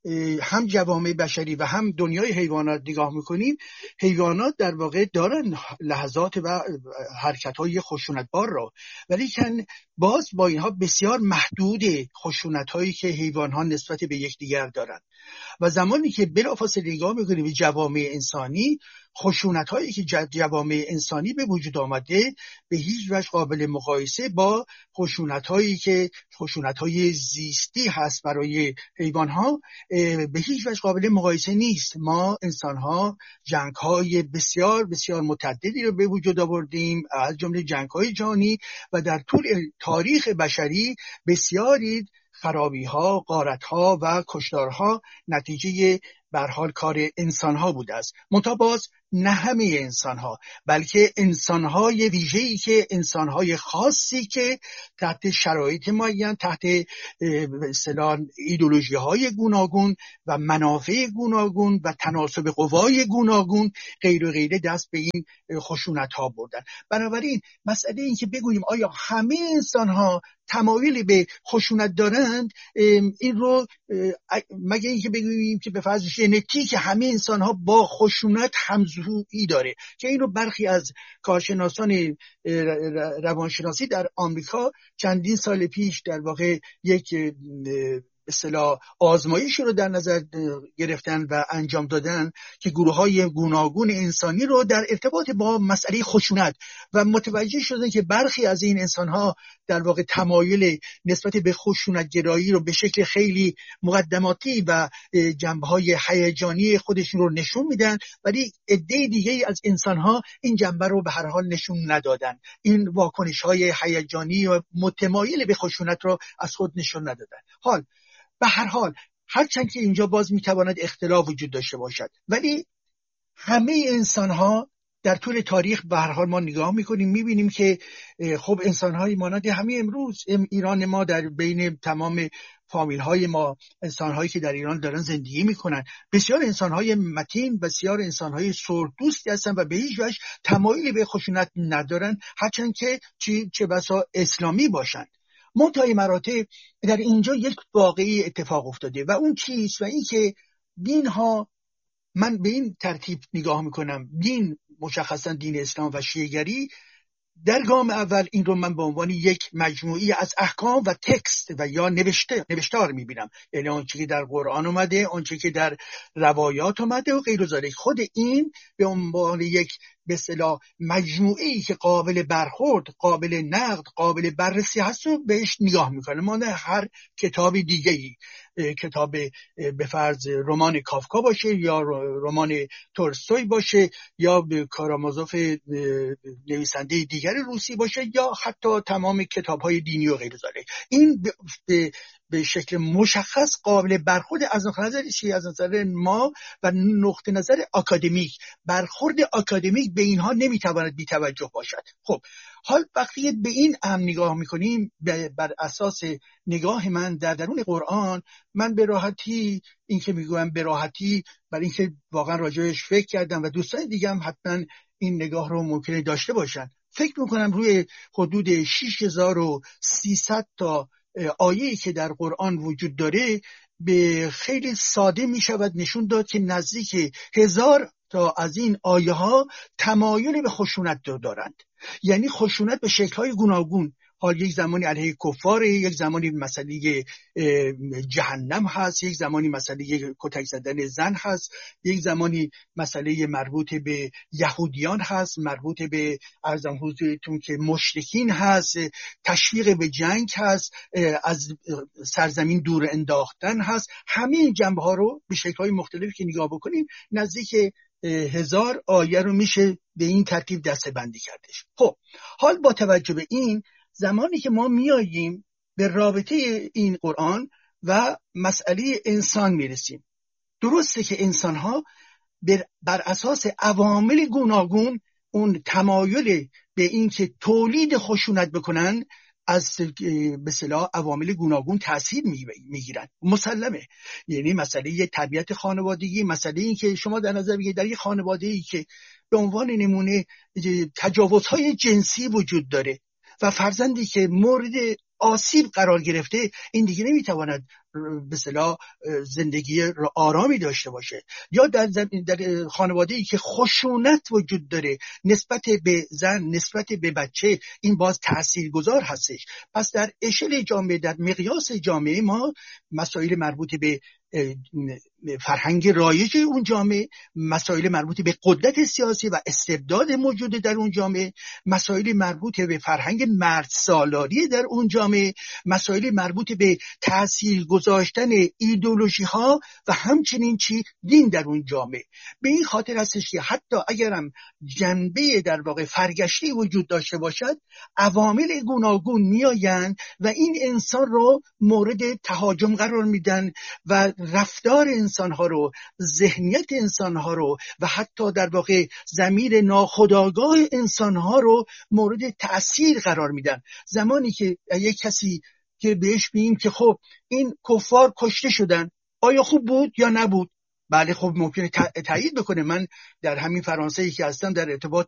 هم جوامع بشری و هم دنیای حیوانات نگاه میکنیم، حیوانات در واقع دارن لحظات و حرکت‌های خشونتبار را، ولی باز با اینها بسیار محدود خشونت‌هایی که حیوان‌ها نسبت به یکدیگر دارن. و زمانی که بلافاصله نگاه میکنیم به جوامع انسانی، خشونت‌هایی که جوامع انسانی به وجود آمده به هیچ وجه قابل مقایسه با خشونت‌هایی که خشونت‌های زیستی هست برای حیوان‌ها به هیچ وجه قابل مقایسه نیست. ما انسان‌ها جنگ‌های بسیار بسیار متعددی رو به وجود آوردیم، از جمله جنگ‌های جهانی، و در طول تاریخ بشری بسیاری خرابی‌ها، غارت‌ها و کشتارها نتیجه به هر حال کار انسان‌ها بوده است. منتها باز نه همه انسان‌ها، بلکه انسان‌های ویژه‌ای که انسان‌های خاصی که تحت شرایط معین، تحت اصطلاح ایدئولوژی‌های گوناگون و منافع گوناگون و تناسب قوای گوناگون غیر و غیره دست به این خشونت‌ها بردن. بنابراین مسئله این که بگوییم آیا همه انسان‌ها تمایلی به خشونت دارند، این رو مگه اینکه بگوییم که به فرض ژنتیک همه انسان‌ها با خشونت همزویی داره، که این رو برخی از کارشناسان روانشناسی در آمریکا چندین سال پیش در واقع یک اصطلاح آزمایش رو در نظر گرفتن و انجام دادن که گروه‌های گوناگون انسانی رو در ارتباط با مسئله خشونت، و متوجه شدن که برخی از این انسان‌ها در واقع تمایل نسبت به خشونت گرایی رو به شکل خیلی مقدماتی و جنبه‌های هیجانی خودشون رو نشون میدن، ولی عده دیگه از انسان‌ها این جنبه رو به هر حال نشون ندادن، این واکنش‌های هیجانی و متمایل به خشونت رو از خود نشون ندادن. حال به هر حال هرچند که اینجا باز میتواند اختلاف وجود داشته باشد، ولی همه انسان‌ها در طول تاریخ به هر حال ما نگاه میکنیم میبینیم که خب انسان‌های مانند همین امروز ایران ما، در بین تمام فامیل‌های ما، انسان‌هایی که در ایران دارن زندگی میکنن، بسیار انسان‌های متین، بسیار انسان‌های صلح‌دوستی هستن و به هیچ وجه تمایلی به خشونت ندارن، هرچند که چه بسا اسلامی باشند. منتهی مراتب در اینجا یک واقعی اتفاق افتاده و اون چیست؟ و این که دین ها، من به این ترتیب نگاه میکنم، دین مشخصا دین اسلام و شیعه‌گری در گام اول این رو من به عنوان یک مجموعی از احکام و تکست و یا نوشتار میبینم، یعنی آنچه که در قرآن اومده، آنچه که در روایات اومده و غیر ذالک. خود این به عنوان یک به اصطلاح مجموعه‌ای که قابل برخورد، قابل نقد، قابل بررسی هست و بهش نگاه میکنه. مانند هر کتاب دیگه‌ای، کتاب به فرض رمان کافکا باشه یا رمان تولستوی باشه یا کارامازوف نویسنده دیگر روسی باشه یا حتی تمام کتاب‌های دینی و غیر ذالک، این به شکل مشخص قابل برخورد از نظر چی؟ از نظر ما و نقطه نظر آکادمیک. برخورد آکادمیک به اینها نمیتواند بی توجه باشد. خب حال وقتی به این نگاه میکنیم، بر اساس نگاه من در درون قرآن، من به راحتی این که میگویم به راحتی، برای اینکه واقعا راجعش فکر کردم و دوستان دیگه هم حتما این نگاه رو ممکنه داشته باشن، فکر میکنم روی حدود 6300 تا آیه‌ای که در قرآن وجود داره به خیلی ساده می شود نشون داد که نزدیک 1000 تا از این آیه ها تمایل به خشونت دارند، یعنی خشونت به شکل‌های گوناگون. حال یک زمانی علیه کفاره، یک زمانی مسئله جهنم هست، یک زمانی مسئله کتک زدن زن هست، یک زمانی مسئله مربوط به یهودیان هست، مربوط به ارزم حضورتون که مشرکین هست، تشویق به جنگ هست، از سرزمین دور انداختن هست. همه این جنبه ها رو به شکل‌های مختلفی که نگاه بکنیم نزدیک 1000 آیه رو میشه به این ترتیب دسته بندی کردش. خب حال با توجه به این، زمانی که ما میاییم به رابطه این قرآن و مسئله انسان میرسیم، درسته که انسان‌ها بر اساس عوامل گوناگون اون تمایل به این که تولید خشونت بکنن از به اصطلاح عوامل گوناگون تأثیر میگیرن، مسلمه. یعنی مسئله تربیت خانوادگی، مسئله این که شما در نظر بگیرید در یک خانواده‌ای که به عنوان نمونه تجاوزهای جنسی وجود داره و فرزندی که مورد آسیب قرار گرفته، این دیگه نمیتواند به اصطلاح زندگی آرامی داشته باشه، یا در خانواده‌ای که خشونت وجود داره نسبت به زن، نسبت به بچه، این باز تاثیرگذار هستش. پس در اشل جامعه، در مقیاس جامعه، ما مسائل مربوط به فرهنگ رایج اون جامعه، مسائل مربوط به قدرت سیاسی و استبداد موجود در اون جامعه، مسائل مربوط به فرهنگ مرد سالاری در اون جامعه، مسائل مربوط به تأثیر گذاشتن ایدئولوژی ها و همچنین دین در اون جامعه. به این خاطر هستش که حتی اگرم جنبه در واقع فرگشتی وجود داشته باشد، عوامل گوناگون میآیند و این انسان رو مورد تهاجم قرار میدن و رفتار انسانها رو، ذهنیت انسانها رو و حتی در واقع ضمیر ناخودآگاه انسانها رو مورد تأثیر قرار میدن. زمانی که یک کسی که بهش بگیم که خب این کفار کشته شدن، آیا خوب بود یا نبود؟ بله خب ممکنه تایید بکنه. من در همین فرانسه‌ای که هستم در ارتباط